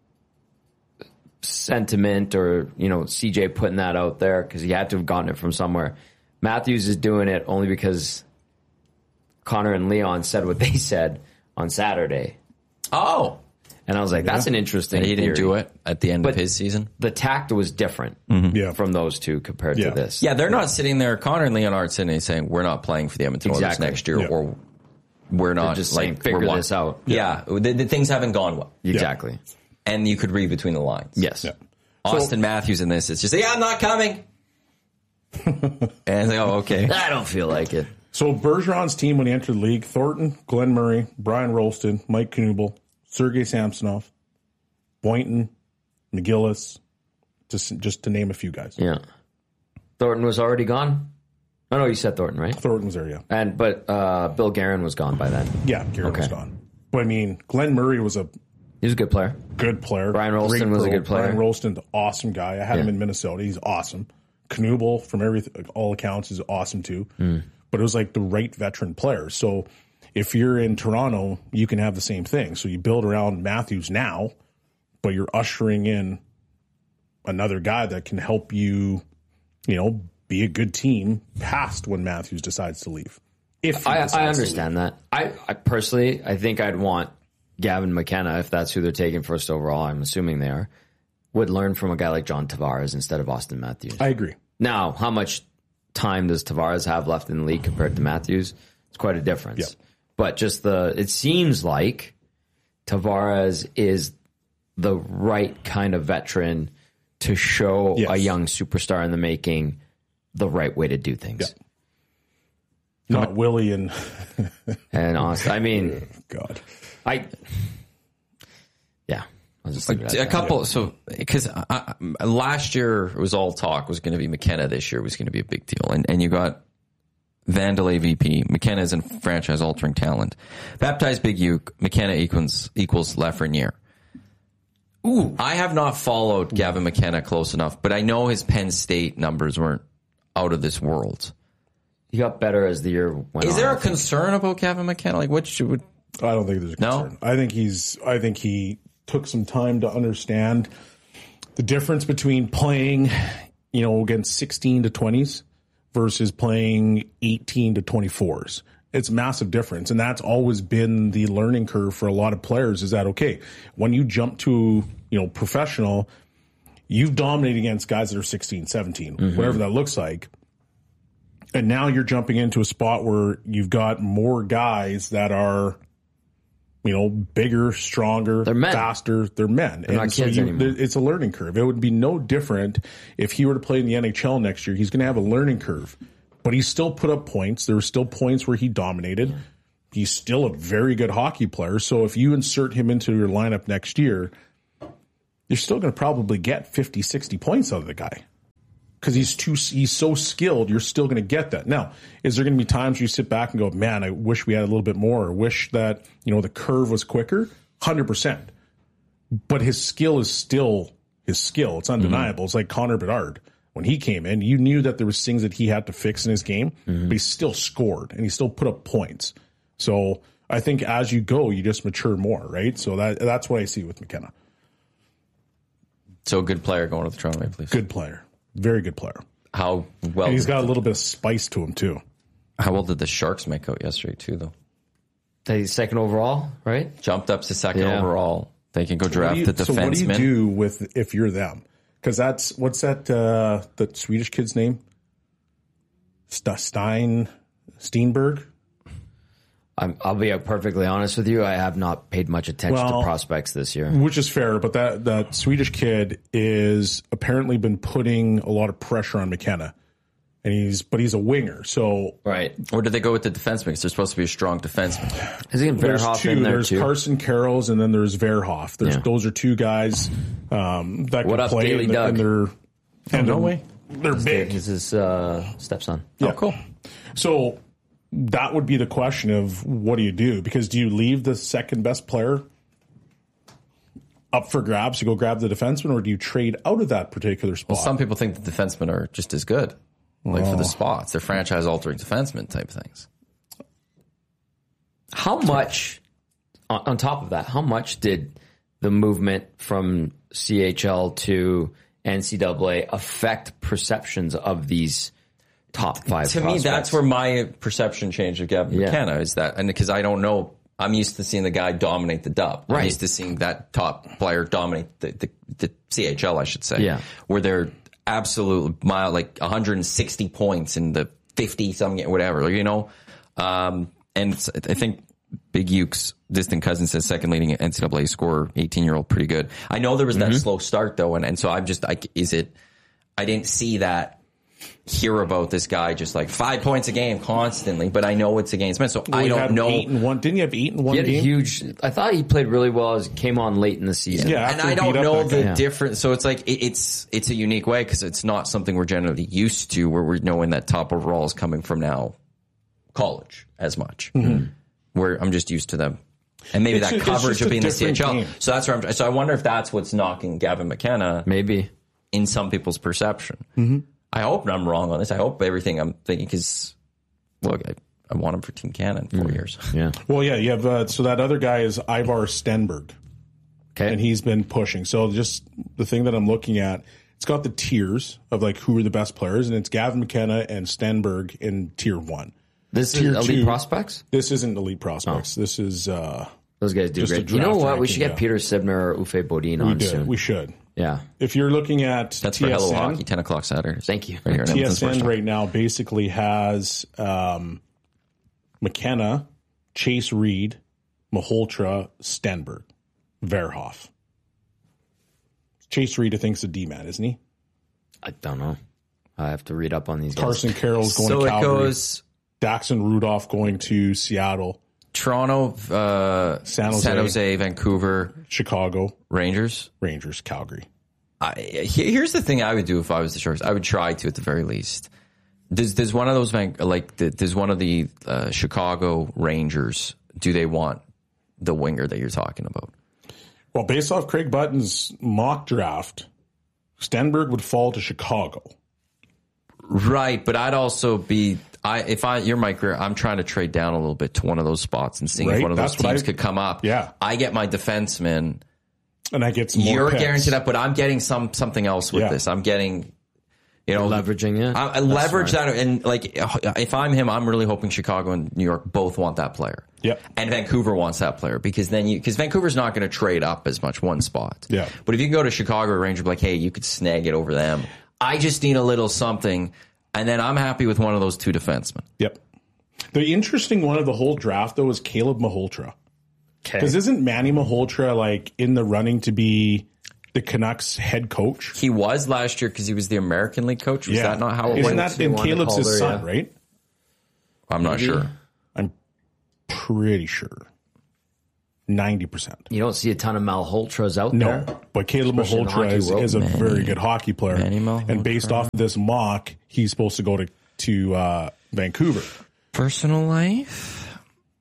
sentiment, or you know, C J putting that out there because he had to have gotten it from somewhere. Matthews is doing it only because Connor and Leon said what they said on Saturday, Oh, and I was like, "That's an interesting." and he didn't theory. do it at the end But of his season. The tact was different Yeah. from those two compared Yeah. to this. Yeah, they're not sitting there. Connor and Leon aren't sitting there saying we're not playing for the Edmonton Oilers Exactly. next year, Yeah. or we're not just like saying, figure we're one- this out. Yeah, The, the things haven't gone well, Exactly. and you could read between the lines. Yes. Yeah. Austin Matthews in this is just yeah, I'm not coming, and it's like, oh, okay. I don't feel like it. So Bergeron's team when he entered the league, Thornton, Glenn Murray, Brian Rolston, Mike Knubel, Sergei Samsonov, Boynton, McGillis, just just to name a few guys. Yeah. Thornton was already gone? Oh, no, you said Thornton, right? Thornton was there, yeah. And But uh, Bill Guerin was gone by then. Yeah, Garrett was Okay. gone. But I mean, Glenn Murray was a He was a good player. good player. Brian Rolston Great was a pro. good player. Brian Rolston's an awesome guy. I had him Yeah. in Minnesota. He's awesome. Knubel, from everything, all accounts, is awesome too. Mm. But it was like the right veteran player. So if you're in Toronto, you can have the same thing. So you build around Matthews now, but you're ushering in another guy that can help you, you know, be a good team past when Matthews decides to leave. If he I, decides I to understand that. I, I personally, I think I'd want Gavin McKenna, if that's who they're taking first overall, I'm assuming they are, would learn from a guy like John Tavares instead of Austin Matthews. leave. I agree. Now, how much time does Tavares have left in the league compared to Matthews? It's quite a difference. Yep. But just the, it seems like Tavares is the right kind of veteran to show Yes. a young superstar in the making the right way to do things. Not Willie and And honestly, I mean, God. I, yeah, I'll just leave it at A that. couple, so because last year it was all talk was going to be McKenna. This year was going to be a big deal, and and you got Vandalay V P. McKenna is in franchise altering talent. Baptized Big Uke. McKenna equals equals Lafreniere. Ooh, I have not followed Gavin McKenna close enough, but I know his Penn State numbers weren't out of this world. He got better as the year went on. Is there I a think. concern about Gavin McKenna? Like, what should? I don't think there's a No? concern. I think he's. I think he took some time to understand the difference between playing, you know, against sixteen to twenties versus playing eighteen to twenty-fours. It's a massive difference, and that's always been the learning curve for a lot of players. Is that okay? When you jump to, you know, professional, you've dominated against guys that are sixteen, seventeen, Mm-hmm. whatever that looks like. And now you're jumping into a spot where you've got more guys that are, you know, bigger, stronger, They're men. faster. They're men. They're not kids you, anymore. there- It's a learning curve. It would be no different if he were to play in the N H L next year. He's going to have a learning curve, but he still put up points. There were still points where he dominated. He's still a very good hockey player. So if you insert him into your lineup next year, you're still going to probably get fifty, sixty points out of the guy. Because he's too, he's so skilled, you're still going to get that. Now, is there going to be times where you sit back and go, man, I wish we had a little bit more, or wish that, you know, the curve was quicker? one hundred percent. But his skill is still his skill. It's undeniable. Mm-hmm. It's like Connor Bedard. When he came in, you knew that there was things that he had to fix in his game, mm-hmm. but he still scored and he still put up points. So I think as you go, you just mature more, right? So that that's what I see with McKenna. So a good player going to the Toronto Maple Leafs. Good player. Very good player. How well? And he's got a little bit of spice to him, too. How well did the Sharks make out yesterday, too, though? He's second overall, right? Jumped up to second Yeah. overall. They can go draft you, the defenseman. So what do you do with if you're them? Because that's, what's that, uh, the Swedish kid's name? St- Stein, Steenberg? I'm, I'll be perfectly honest with you. I have not paid much attention Well, to prospects this year. Which is fair, but that, that Swedish kid is apparently been putting a lot of pressure on McKenna. And he's, but he's a winger, so. Right. Or did they go with the defenseman? Because they're supposed to be a strong defenseman. Is he There's Verhoff two. in there There's too? Carson Karels, and then there's Verhoff. There's Yeah. those are two guys um, that What can up, play, Daily and, Doug? and they're and no they're, way. they're big. This is uh, stepson. Yeah. Oh, cool. So that would be the question of what do you do? Because do you leave the second best player up for grabs to go grab the defenseman, or do you trade out of that particular spot? Well, some people think the defensemen are just as good, like Oh. for the spots. They're franchise-altering defensemen type things. How much, on, on top of that, how much did the movement from C H L to N C double A affect perceptions of these top five To prospects? me, that's where my perception changed of Gavin Yeah. McKenna is that, and because I don't know, I'm used to seeing the guy dominate the dub. I'm Right. used to seeing that top player dominate the, the, the C H L, I should say. Yeah. Where they're absolute mile, like one hundred sixty points in the fifty something, whatever, you know? Um, and it's, I think Big Ukes, distant cousin, says second leading N C double A scorer, eighteen year old, pretty good. I know there was that slow start though. And, and so I'm just like, is it, I didn't see that. Hear about this guy just like five points a game constantly, but I know it's against men, so Well, I he don't had know. Eight and one. Didn't he have eight and one He had a game? huge. I thought he played really well as he came on late in the season. Yeah, and after I he don't beat up know that the guy. difference. So it's like it, it's it's a unique way because it's not something we're generally used to, where we're knowing that top overall is coming from now college as much. Mm-hmm. Where I'm just used to them, and maybe It's that ju- it's coverage just of a being the C different H L. game. So that's where I'm. So I wonder if that's what's knocking Gavin McKenna Maybe. in some people's perception. Mm-hmm. I hope I'm wrong on this. I hope everything I'm thinking because look, I, I want him for Team Canada in four years. Yeah. Well, yeah, you have uh, so that other guy is Ivar Stenberg, Okay. and he's been pushing. So just the thing that I'm looking at, it's got the tiers of like who are the best players, and it's Gavin McKenna and Stenberg in tier one. This is Tier elite two. prospects. This isn't elite prospects. This is uh, Those guys do Just a great. You know draft what? We ranking, should get yeah. Peter Sibner or Uwe Bodin we on did. soon. We should. Yeah. If you're looking at That's for T S Hello N, Hockey, ten o'clock Saturdays. Thank you. Right here in Edmonton Sports T S N Talk. right now basically has um, McKenna, Chase Reed, Maholtra, Stenberg, Verhoff. Chase Reed, I think, is a D-man, isn't he? I don't know. I have to read up on these guys. Carson Carroll's going So to it Calgary. goes Daxon Rudolph going to Seattle, Toronto, uh, San Jose. San Jose, Vancouver, Chicago, Rangers. Rangers, Calgary. I, he- here's the thing I would do if I was the Sharks. I would try to, at the very least. Does does one of those Van- like the, does one of the uh, Chicago Rangers, do they want the winger that you're talking about? Well, based off Craig Button's mock draft, Stenberg would fall to Chicago. Right, but I'd also be I if I you're my career, I'm trying to trade down a little bit to one of those spots and seeing if Right, one of those that's what teams I- could come up. Yeah. I get my defenseman. And I get some more You're picks. guaranteed that, but I'm getting some something else with Yeah. this. I'm getting, you know, Leveraging it. I, I leverage that, and like if I'm him, I'm really hoping Chicago and New York both want that player. Yep. And Vancouver wants that player because then you because Vancouver's not going to trade up as much one spot. Yeah. But if you can go to Chicago or Rangers, be like, hey, you could snag it over them. I just need a little something, and then I'm happy with one of those two defensemen. Yep. The interesting one of the whole draft, though, is Caleb Maholtra. Okay. Because isn't Manny Maholtra like in the running to be the Canucks head coach? He was last year because he was the American League coach. Was that not how it Isn't went? that and wanted Caleb's his Calder, son, yeah. right? I'm not sure. I'm pretty sure. ninety percent. You don't see a ton of Malholtras out No, there. but Caleb Especially in the Malhotra hockey is, world. is a Manny- very good hockey player. Manny Malhotra. And based off of this mock, he's supposed to go to, to uh, Vancouver. Personal life.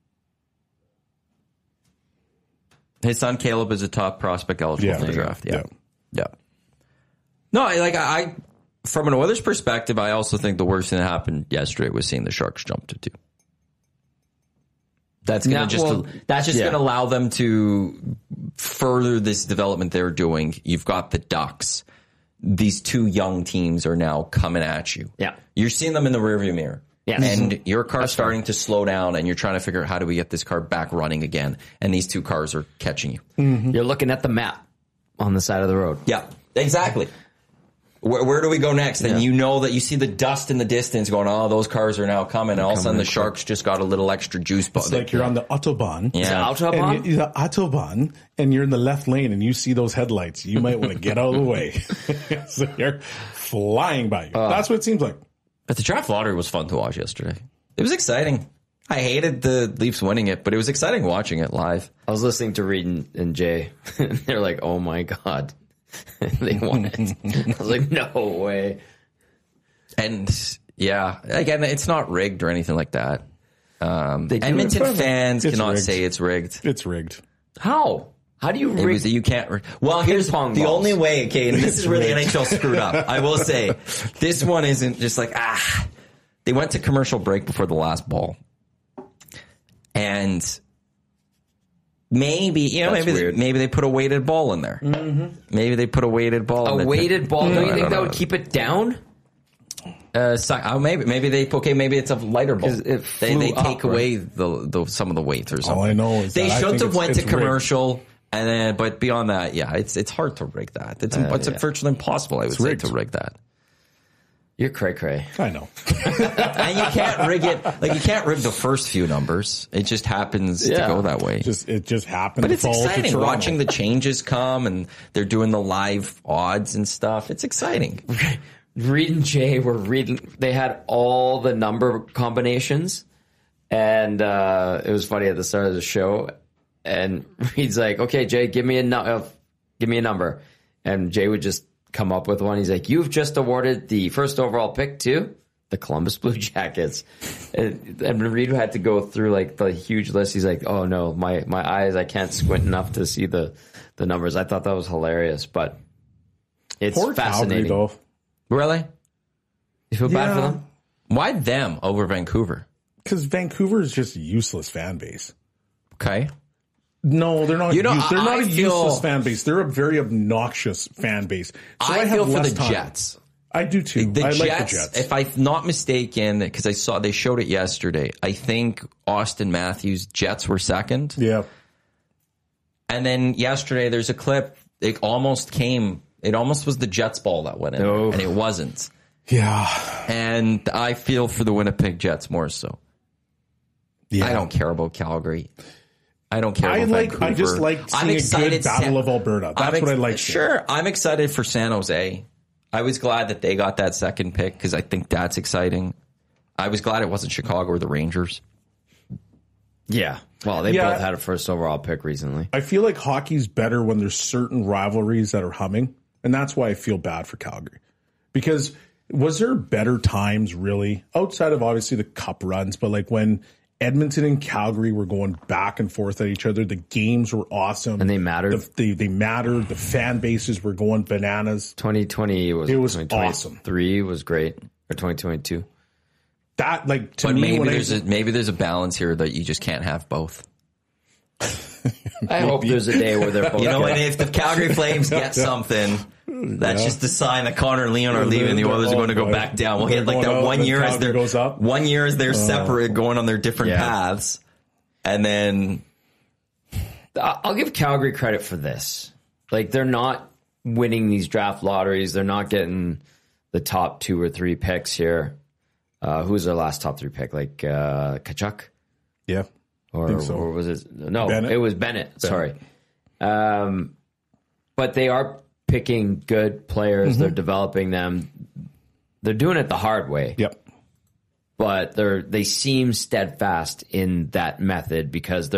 His son Caleb is a top prospect eligible Yeah, for the yeah, draft. Yeah. yeah. yeah. No, I, like I, from an Oilers perspective, I also think the worst thing that happened yesterday was seeing the Sharks jump to two. That's gonna No, just well, that's just yeah. gonna allow them to further this development they're doing. You've got the Ducks. These two young teams are now coming at you. Yeah. You're seeing them in the rearview mirror. Yes. And your car's starting to slow down and you're trying to figure out how do we get this car back running again. And these two cars are catching you. Mm-hmm. You're looking at the map on the side of the road. Yeah, exactly. Where, where do we go next? And Yeah. you know that you see the dust in the distance going, oh, those cars are now coming. And all of a sudden the Sharks just got a little extra juice. It's like you're on the Autobahn. Yeah. Autobahn? And you, the Autobahn, and you're in the left lane, and you see those headlights. You might want to get out of the way. So they're flying by you. That's what it seems like. But the draft lottery was fun to watch yesterday. It was exciting. I hated the Leafs winning it, but it was exciting watching it live. I was listening to Reed and, and Jay, and they're like, oh my God. They won it. I was like, no way. And yeah, again, it's not rigged or anything like that. Um, They do it. Edmonton fans It's cannot rigged. say it's rigged. It's rigged. How? How do you It rig? was, you can't. rig- Well, here's pong the balls. only way. Okay, and this is where the N H L screwed up. I will say, this one isn't just like ah. They went to commercial break before the last ball, and maybe you know That's maybe weird. they, maybe they put a weighted ball in there. Mm-hmm. Maybe they put a weighted ball. in a the- weighted ball? No, Don't I you think don't that know. would keep it down? Uh, si- oh, maybe maybe they okay maybe it's a lighter ball. 'Cause it They flew they up, take right? away the, the some of the weight or something. I know is they that I shouldn't think have went it's- to it's rigged. commercial. And then, but beyond that, yeah, it's it's hard to rig that. It's it's yeah. virtually impossible, I would say, rigged. to rig that. You're cray cray. I know. And you can't rig it like you can't rig the first few numbers. It just happens Yeah. to go that way. Just it just happened. But to it's fall to exciting Toronto. watching the changes come and they're doing the live odds and stuff. It's exciting. Reed and Jay were reading. They had all the number combinations, and uh, it was funny at the start of the show. And Reed's like, "Okay, Jay, give me a nu- uh, give me a number," and Jay would just come up with one. He's like, "You've just awarded the first overall pick to the Columbus Blue Jackets," and, and Reed had to go through like the huge list. He's like, "Oh no, my my eyes, I can't squint enough to see the the numbers." I thought that was hilarious, but it's Poor fascinating. Calgary, though. Really? You feel bad for Yeah. them? Why them over Vancouver? Because Vancouver is just a useless fan base. Okay. No, they're not. You know, use- they're not I a feel- useless fan base. They're a very obnoxious fan base. So I, I, have feel for less the time. Jets. I do too. The I Jets, like the Jets. if I'm not mistaken, because I saw they showed it yesterday, I think Austin Matthews Jets were second. yeah. And then yesterday there's a clip, it almost came, it almost was the Jets ball that went in, there, Oh. and it wasn't. Yeah. And I feel for the Winnipeg Jets more so. Yeah. I don't care about Calgary. I don't care I about like. Vancouver. I just like I'm seeing a excited good Battle San- of Alberta. That's I'm ex- what I like. Sure, I'm excited for San Jose. I was glad that they got that second pick because I think that's exciting. I was glad it wasn't Chicago or the Rangers. Yeah. Well, they Yeah. both had a first overall pick recently. I feel like hockey's better when there's certain rivalries that are humming, and that's why I feel bad for Calgary. Because was there better times really outside of obviously the cup runs, but like when Edmonton and Calgary were going back and forth at each other, the games were awesome And they mattered. The, they they mattered. The fan bases were going bananas. twenty twenty was It was twenty awesome. three was great, or twenty twenty-two. That like to But me maybe when there's I, a maybe there's a balance here that you just can't have both. I hope there's a day where they're both. You know, good. and if the Calgary Flames get something, that's just a sign that Connor and Leon are leaving. The they're- Oilers are going to oh, go boy. back down. We'll They're hit like going that up, one then year as Calgary they're goes up. one year as they're separate, going on their different Yeah. paths, and then I- I'll give Calgary credit for this. Like they're not winning these draft lotteries. They're not getting the top two or three picks here. Uh, who's their last top three pick? Like uh, Kachuk? yeah. Or, think so. or was it? No, Bennett? it was Bennett. Sorry. Um, but they are picking good players. Mm-hmm. They're developing them. They're doing it the hard way. Yep. But they're they seem steadfast in that method because they're not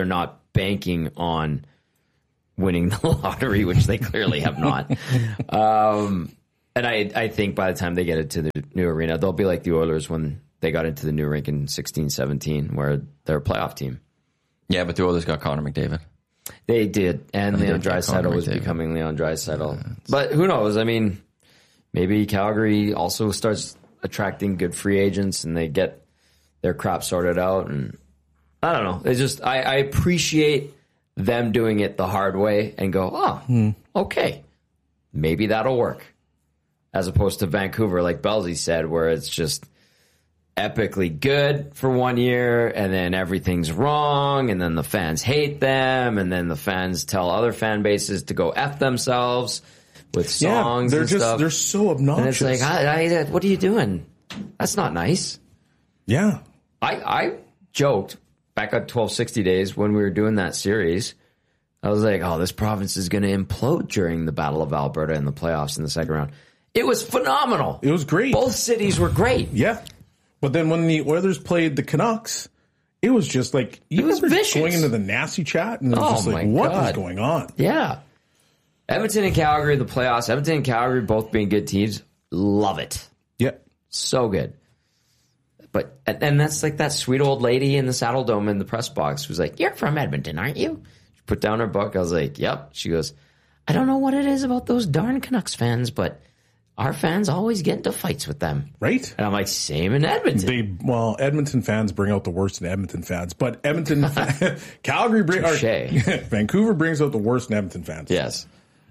banking on winning the lottery, which they clearly have not. Um, and I, I think by the time they get into the new arena, they'll be like the Oilers when they got into the new rink in sixteen seventeen, where they're a playoff team. Yeah, but the Oilers got Connor McDavid. They did, and They Leon did get Draisaitl Connor was McDavid. becoming Leon Draisaitl. Yeah, but who knows? I mean, maybe Calgary also starts attracting good free agents, and they get their crap sorted out. And I don't know. It's just I, I appreciate them doing it the hard way and go, oh, hmm. okay, maybe that'll work, as opposed to Vancouver, like Belzy said, where it's just epically good for one year and then everything's wrong and then the fans hate them and then the fans tell other fan bases to go F themselves with songs yeah, they're and just stuff. they're so obnoxious. And it's like, I, I, what are you doing? That's not nice. Yeah. I, I joked back at twelve sixty days when we were doing that series. I was like, oh, this province is going to implode during the Battle of Alberta in the playoffs in the second round. It was phenomenal. It was great. Both cities were great. Yeah. But then when the Oilers played the Canucks, it was just like, you It was remember vicious. going into the nasty chat and it was Oh just like, my what God. is going on? Yeah. Edmonton and Calgary, the playoffs. Edmonton and Calgary both being good teams. Love it. Yeah. So good. But and and that's like that sweet old lady in the Saddle Dome in the press box who's like, you're from Edmonton, aren't you? She put down her book. I was like, yep. She goes, I don't know what it is about those darn Canucks fans, but our fans always get into fights with them. Right? And I'm like, same in Edmonton. They well, Edmonton fans bring out the worst in Edmonton fans, but Edmonton, Calgary, bring, or, Touché. Vancouver brings out the worst in Edmonton fans. Yes.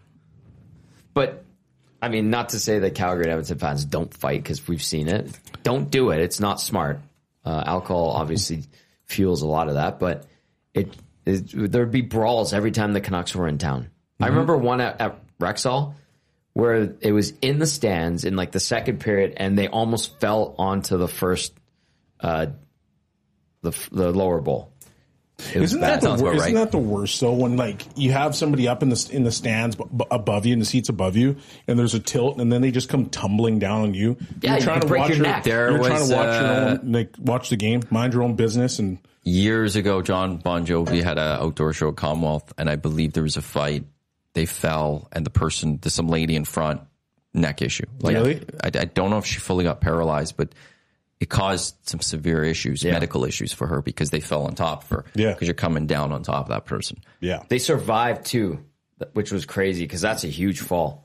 But, I mean, not to say that Calgary and Edmonton fans don't fight because we've seen it. Don't do it. It's not smart. Uh, alcohol obviously fuels a lot of that, but it, it there'd be brawls every time the Canucks were in town. Mm-hmm. I remember one at, at Rexall where it was in the stands in like the second period and they almost fell onto the first, uh, the, the lower bowl. Isn't that, the, sounds about isn't right. that the worst? So when like you have somebody up in the in the stands b- b- above you, in the seats above you, and there's a tilt, and then they just come tumbling down on you. Yeah, you're you trying could to break watch your your, neck. There You're trying was, to watch uh, your own, like watch the game, mind your own business, and Years ago, John Bon Jovi had an outdoor show at Commonwealth, and I believe there was a fight. They fell, and the person, there's some lady in front, neck issue. Like, Really? I, I don't know if she fully got paralyzed, but it caused some severe issues, Yeah. medical issues for her because they fell on top of her. Yeah. Because you're coming down on top of that person. yeah, They survived too, which was crazy because that's a huge fall.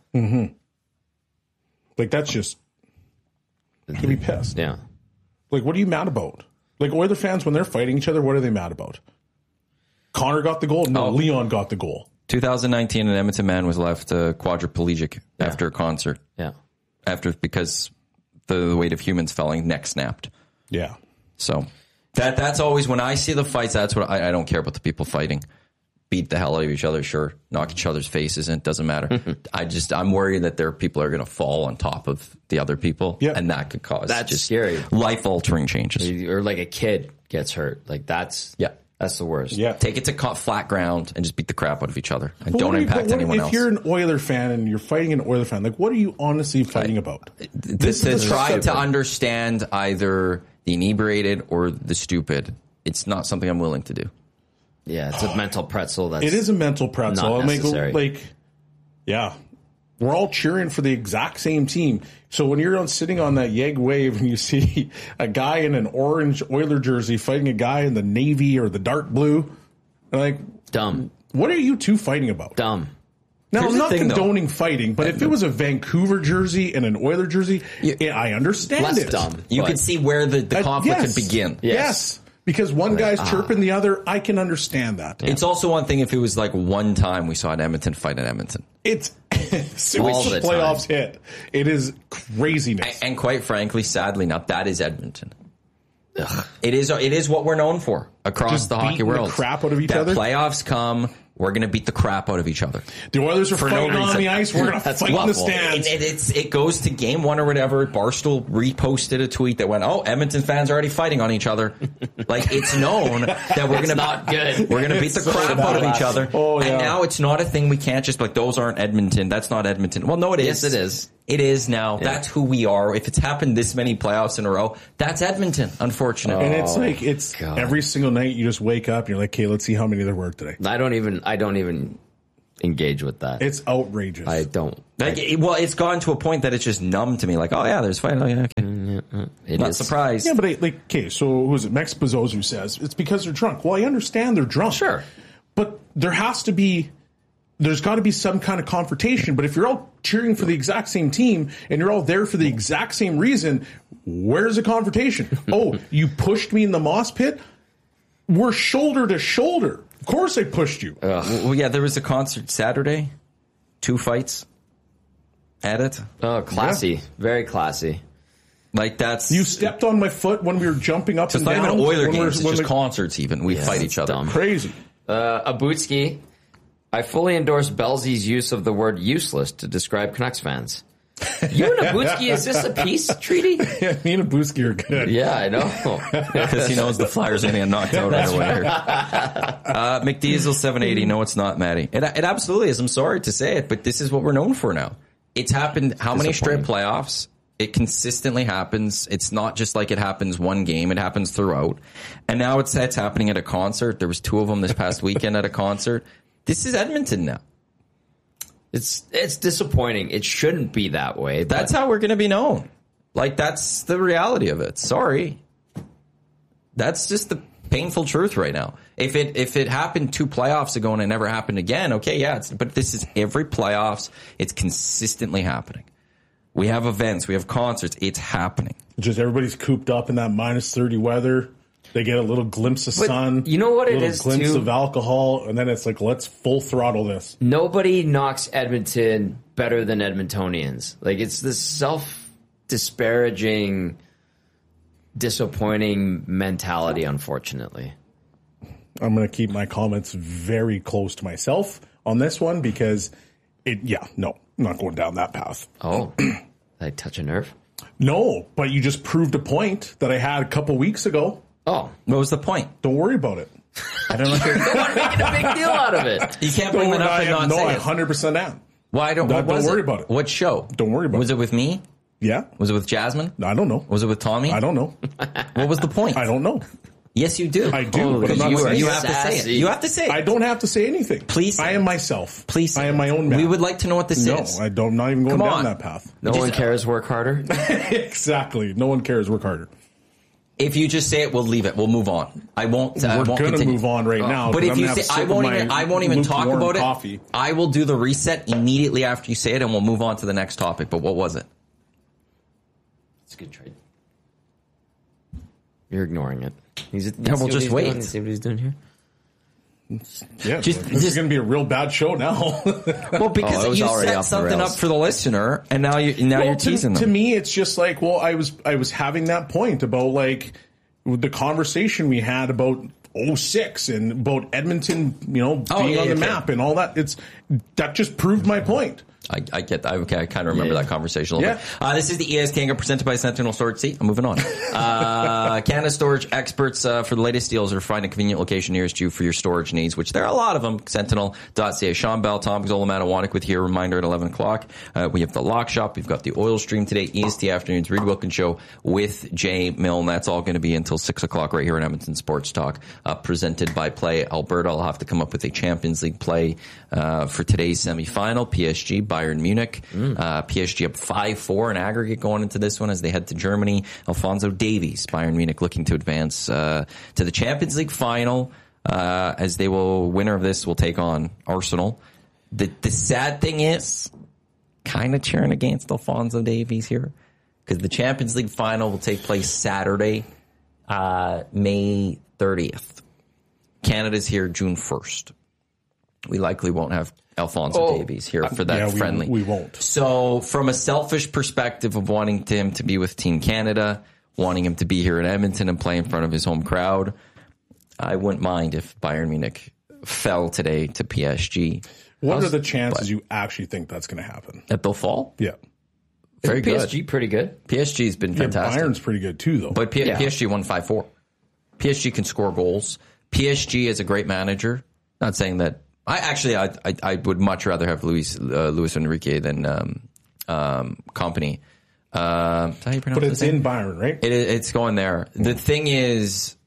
like that's just you'd be pissed. Yeah. Like, what are you mad about? Like Oilers fans when they're fighting each other, what are they mad about? Connor got the goal. No, Oh. Leon got the goal. twenty nineteen, an Edmonton man was left uh, quadriplegic after a concert. Yeah. After because the, the weight of humans falling, neck snapped. Yeah, So that that's always when I see the fights. That's what I, I don't care about the people fighting. Beat the hell out of each other, sure. Knock each other's faces in. It doesn't matter. I just I'm worried that there are people are going to fall on top of the other people, Yeah. and that could cause That's just scary. life altering changes. Or like a kid gets hurt. Like that's Yeah. that's the worst. yeah. Take it to co- flat ground and just beat the crap out of each other, and But don't what are you- impact but what- anyone if else. you're an Oiler fan and you're fighting an Oiler fan, like what are you honestly fighting about? This is to try stupid. to understand either the inebriated or the stupid. It's not something I'm willing to do. Yeah, it's a mental pretzel. That's It is a mental pretzel. Not I mean, necessary. like, yeah, we're all cheering for the exact same team. So when you're on, sitting on that Yeg wave and you see a guy in an orange Oiler jersey fighting a guy in the navy or the dark blue, like, dumb. what are you two fighting about? Dumb. Now, Here's I'm the not thing, though. condoning fighting, but if it was a Vancouver jersey and an Oiler jersey, yeah, I understand Less it. dumb. You but- can see where the, the Uh, conflict yes. could begin. Yes. Yes. Because one guy's chirping the other, I can understand that. It's also one thing if it was like one time we saw an Edmonton fight in Edmonton. It's since All the the playoffs hit, it is craziness. And quite frankly, sadly, not that is Edmonton. It is it is what we're known for across Just the hockey beating the world. crap out of each that other? Playoffs come, we're going to beat the crap out of each other. The Oilers are For no fighting on reason. the ice. We're going to That's fight in the awful. stands. It, it, it's, it goes to game one or whatever. Barstool reposted a tweet that went, "Oh, Edmonton fans are already fighting on each other." Like it's known that we're going to not good. We're going to beat the It's so crap out of bad. each other. Oh, yeah. And now it's not a thing we can't just be like those aren't Edmonton. That's not Edmonton. Well, no, it is. Yes, it is. It is now. Yeah. That's who we are. If it's happened this many playoffs in a row, that's Edmonton, unfortunately. And it's like, it's God. Every single night you just wake up and you're like, okay, let's see how many there were today. I don't even, I don't even engage with that. It's outrageous. I don't. Like, it, well, it's gone to a point that it's just numb to me. Like, oh yeah, there's fight. Oh, yeah, okay. Mm, it Not is. surprised. Yeah, but I, like, okay, so who is it? Mex Bezos who says it's because they're drunk. Well, I understand they're drunk. Sure. But there has to be, there's got to be some kind of confrontation. But if you're all cheering for the exact same team and you're all there for the exact same reason, where's the confrontation? Oh, you pushed me in the moss pit? We're shoulder to shoulder. Of course I pushed you. Well, well, yeah, there was a concert Saturday. Two fights at it. Oh, classy. Yeah. Very classy. Like, that's... You stepped on my foot when we were jumping up and down. It's not even Oiler games. It's just we, concerts even. We yeah, fight each other. Dumb. Crazy. Uh, Abutski, I fully endorse Belzy's use of the word useless to describe Canucks fans. You and Abutski, is this a peace treaty? Yeah, me and Abutski are good. Yeah, I know. Because he knows the Flyers are going to get knocked out right away here. Uh, McDiesel seven eighty, no it's not, Maddie. It, it absolutely is. I'm sorry to say it, but this is what we're known for now. It's happened how many straight playoffs? It consistently happens. It's not just like it happens one game. It happens throughout. And now it's, it's happening at a concert. There was two of them this past weekend at a concert. This is Edmonton now. It's it's disappointing. It shouldn't be that way. That's how we're going to be known. Like, that's the reality of it. Sorry. That's just the painful truth right now. If it if it happened two playoffs ago and it never happened again, okay, yeah. It's, but this is every playoffs. It's consistently happening. We have events. We have concerts. It's happening. Just everybody's cooped up in that minus thirty weather. They get a little glimpse of but sun. You know what it is, too? A glimpse too? of alcohol, and then it's like, let's full throttle this. Nobody knocks Edmonton better than Edmontonians. Like, it's this self-disparaging, disappointing mentality, unfortunately. I'm going to keep my comments very close to myself on this one because, it. yeah, no, I'm not going down that path. Oh, did I touch a nerve? No, but you just proved a point that I had a couple weeks ago. Oh, what was the point? Don't worry about it. I don't know if you're making a big deal out of it. You can't bring it up and not no, say I it. one hundred percent am. Why don't? Don't, what was don't worry it? about it. What show? Don't worry about was it. Was it with me? Yeah. Was it with Jasmine? I don't know. Was it with Tommy? I don't know. What was the point? I don't know. Yes, you do. I do, oh, but I'm not you, saying you it. have to say it. You have to say it. I don't have to say anything. Please. I am myself. Please. I am my own man. We would like to know what this no, is. No, I don't. I'm not even going Come down on. that path. No Just, one cares. Work harder. Exactly. No one cares. Work harder. If you just say it, we'll leave it. We'll move on. I won't. We're I won't gonna continue. move on right now. But if I'm you gonna say, have I to won't sip even. my I won't even talk lukewarm about it. Coffee. I will do the reset immediately after you say it, and we'll move on to the next topic. But what was it? It's a good trade. You're ignoring it. He's, yeah, we'll just wait. Doing. See what he's doing here. Yeah, just, this just, is going to be a real bad show now. Well, because oh, you set something up for the listener, and now you now well, you're to, teasing them. To me, it's just like, well, I was I was having that point about like the conversation we had about oh six and about Edmonton, you know, being oh, yeah, on the okay. map and all that. It's that just proved my point. I, I get that. Okay, I kind of remember yeah. that conversation a little yeah. bit. Uh, this is the E S Kangaroo presented by Sentinel Storage. See, I'm moving on. Uh, Canada Storage experts uh, for the latest deals or find a convenient location nearest you for your storage needs, which there are a lot of them. Sentinel dot c a. Sean Bell, Tom Zolomatawanik with here. Reminder at eleven o'clock. Uh, we have the Lock Shop. We've got the Oil Stream today. E S T Afternoons. Reed Wilkins Show with Jay Milne. That's all going to be until six o'clock right here in Edmonton Sports Talk, uh, presented by Play Alberta. I'll have to come up with a Champions League play uh, for today's semifinal. P S G, Bayern Munich. Mm. Uh, P S G up five four in aggregate going into this one as they head to Germany. Alphonso Davies, Bayern Munich looking to advance uh, to the Champions League final uh, as they will, winner of this will take on Arsenal. The, the sad thing is, kind of cheering against Alphonso Davies here because the Champions League final will take place Saturday, uh, May thirtieth. Canada's here June first. We likely won't have Alphonso oh, Davies here for that yeah, we, friendly. We won't. So from a selfish perspective of wanting him to be with Team Canada, wanting him to be here in Edmonton and play in front of his home crowd, I wouldn't mind if Bayern Munich fell today to P S G. What was, are the chances you actually think that's going to happen? That they'll fall? Yeah. Very P S G good. pretty good. P S G's been fantastic. Yeah, Bayern's pretty good too, though. But P- yeah. P S G won five four. P S G can score goals. P S G is a great manager. Not saying that. I actually, I, I, I would much rather have Luis uh, Luis Enrique than um, um, company. Uh, is that how you pronounce But it's his name? in Bayern, right? It, it's going there. The thing is,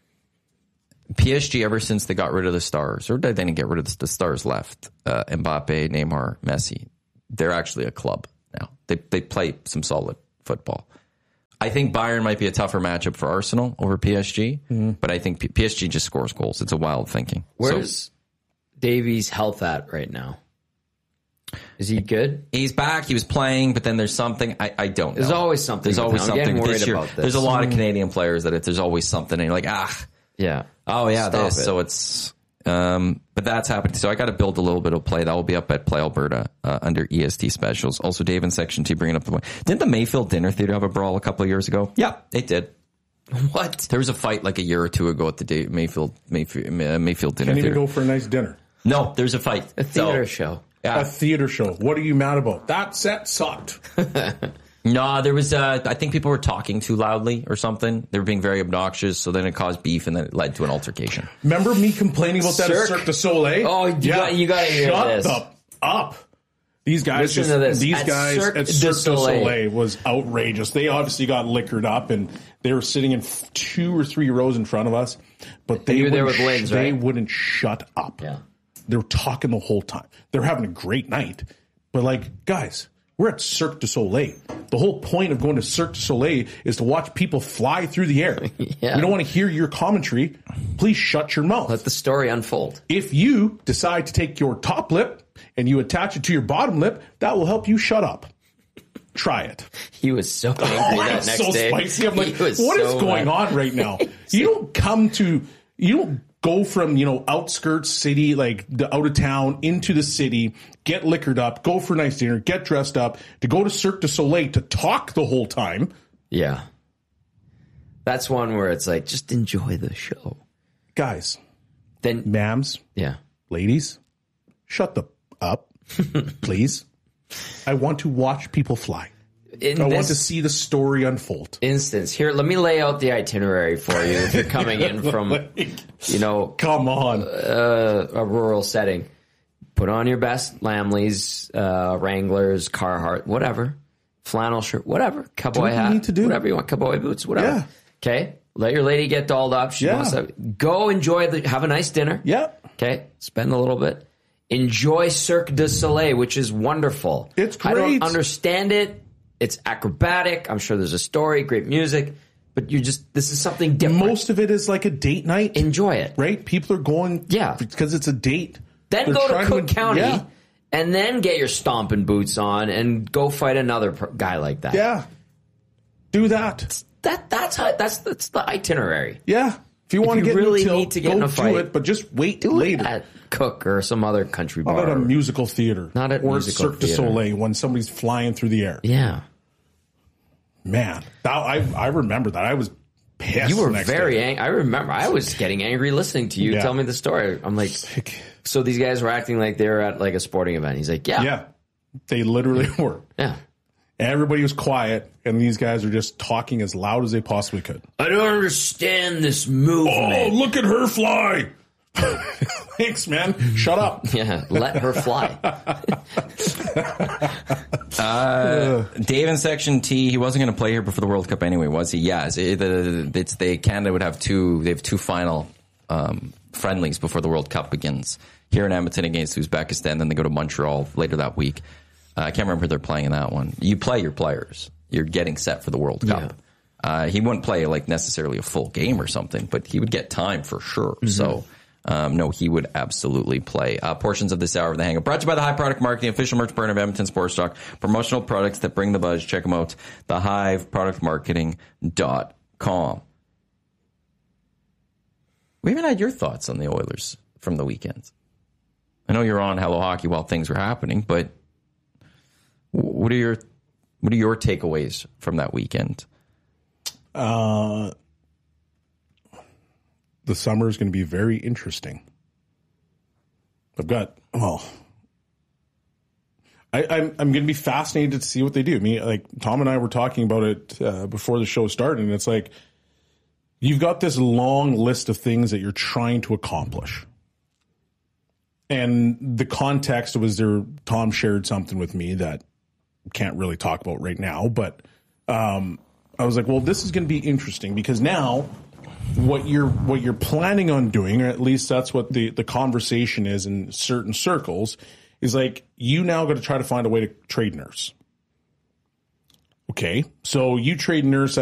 P S G, ever since they got rid of the stars, or they didn't get rid of the, the stars left, uh, Mbappe, Neymar, Messi, they're actually a club now. They they play some solid football. I think Bayern might be a tougher matchup for Arsenal over P S G, mm-hmm. but I think P- PSG just scores goals. It's a wild thinking. Where's so, Davies' health at right now? Is he good? He's back. He was playing, but then there's something. I, I don't know. There's always something. There's always I'm something. worried This year, about this. there's a lot of Canadian players that it, there's always something, and you're like, ah, yeah. Oh, yeah, Stop this. it. So it's, um, but that's happening. So I got to build a little bit of play. That will be up at Play Alberta uh, under E S T specials. Also, Dave in Section T bringing up the point. Didn't the Mayfield Dinner Theater have a brawl a couple of years ago? Yeah, it did. What? There was a fight like a year or two ago at the Dave Mayfield Mayfield, uh, Mayfield Dinner Can't even Theater. go for a nice dinner. No, there's a fight. A theater So, show. Yeah. A theater show. What are you mad about? That set sucked. No, there was, uh, I think people were talking too loudly or something. They were being very obnoxious, so then it caused beef, and then it led to an altercation. Remember me complaining about that at Cirque. Cirque du Soleil? Oh, you got- you gotta hear Shut this. the up. These guys Listen just, to this. these At guys Cirque at du Cirque du Soleil. Soleil was outrageous. They obviously got liquored up, and they were sitting in f- two or three rows in front of us, but they you were there wouldn't with sh- Linz, they right? wouldn't shut up. Yeah. They were talking the whole time. They were having a great night. But like, guys, we're at Cirque du Soleil. The whole point of going to Cirque du Soleil is to watch people fly through the air. Yeah. We don't want to hear your commentary. Please shut your mouth. Let the story unfold. If you decide to take your top lip and you attach it to your bottom lip, that will help you shut up. Try it. He was so angry Oh, that I'm next so day. spicy. I'm like, He was what is so going mad. on right now? You don't come to, you don't go from, you know, outskirts city, like the out of town into the city, get liquored up, go for a nice dinner, get dressed up, to go to Cirque du Soleil to talk the whole time. Yeah. That's one where it's like, just enjoy the show. Guys, Then, ma'ams, yeah. ladies, shut the up, please. I want to watch people fly. In I this want to see the story unfold. instance, here, let me lay out the itinerary for you if you're coming in from, you know, Come on. a rural setting. Put on your best Lamleys, uh, Wranglers, Carhartt, whatever, flannel shirt, whatever, cowboy what you hat, need to do. whatever you want, cowboy boots, whatever. Yeah. Okay, let your lady get dolled up. She Yeah. wants to go enjoy the, have a nice dinner. Yep. Okay, spend a little bit. Enjoy Cirque du Soleil, which is wonderful. It's I don't great. understand it. It's acrobatic. I'm sure there's a story, great music, but you just this is something different. Most of it is like a date night. Enjoy it. Right? People are going Yeah. because it's a date. Then They're go to trying Cook en- County Yeah. and then get your stomping boots on and go fight another per- guy like that. Yeah. Do that. That that's how, that's that's the itinerary. Yeah. If you want you to get really in a tilt, need to get go in a do fight, it, but just wait Do later. it at Cook or some other country Not bar. at a musical theater. Not at or musical Cirque du theater. Soleil when somebody's flying through the air. Yeah, Man, that, I I remember that. I was pissed. you were the next very day. angry. I remember I was getting angry listening to you Yeah. tell me the story. I'm like, so these guys were acting like they were at like a sporting event. He's like, yeah, Yeah. They literally were. yeah. Everybody was quiet, and these guys are just talking as loud as they possibly could. I don't understand this Oh, movement. look at her fly. Thanks, man. Shut up. Yeah, let her fly. Dave in Section T, he wasn't going to play here before the World Cup anyway, was he? Yeah, it's, it, the, it's they Canada would have two. They have two final um, friendlies before the World Cup begins. Here in Edmonton against Uzbekistan, then they go to Montreal later that week. Uh, I can't remember who they're playing in that one. You play your players. You're getting set for the World Cup. Uh, he wouldn't play like necessarily a full game or something, but he would get time for sure. Mm-hmm. So. Um, no, he would absolutely play. Uh, portions of this hour of the Hang-Up brought to you by the Hive Product Marketing, official merch partner of Edmonton Sports Talk. Promotional products that bring the buzz. Check them out. the hive product marketing dot com. We haven't had your thoughts on the Oilers from the weekend. I know you're on Hello Hockey while things were happening, but what are your what are your takeaways from that weekend? Uh, the summer is going to be very interesting. I've got, well, I, I'm I'm going to be fascinated to see what they do. I mean, like Tom and I were talking about it uh, before the show started, and it's like you've got this long list of things that you're trying to accomplish. And the context was there, Tom shared something with me that can't really talk about right now. But um, I was like, well, this is going to be interesting because now what you're what you're planning on doing, or at least that's what the, the conversation is in certain circles, is like you now got to try to find a way to trade Nurse. Okay, so you trade Nurse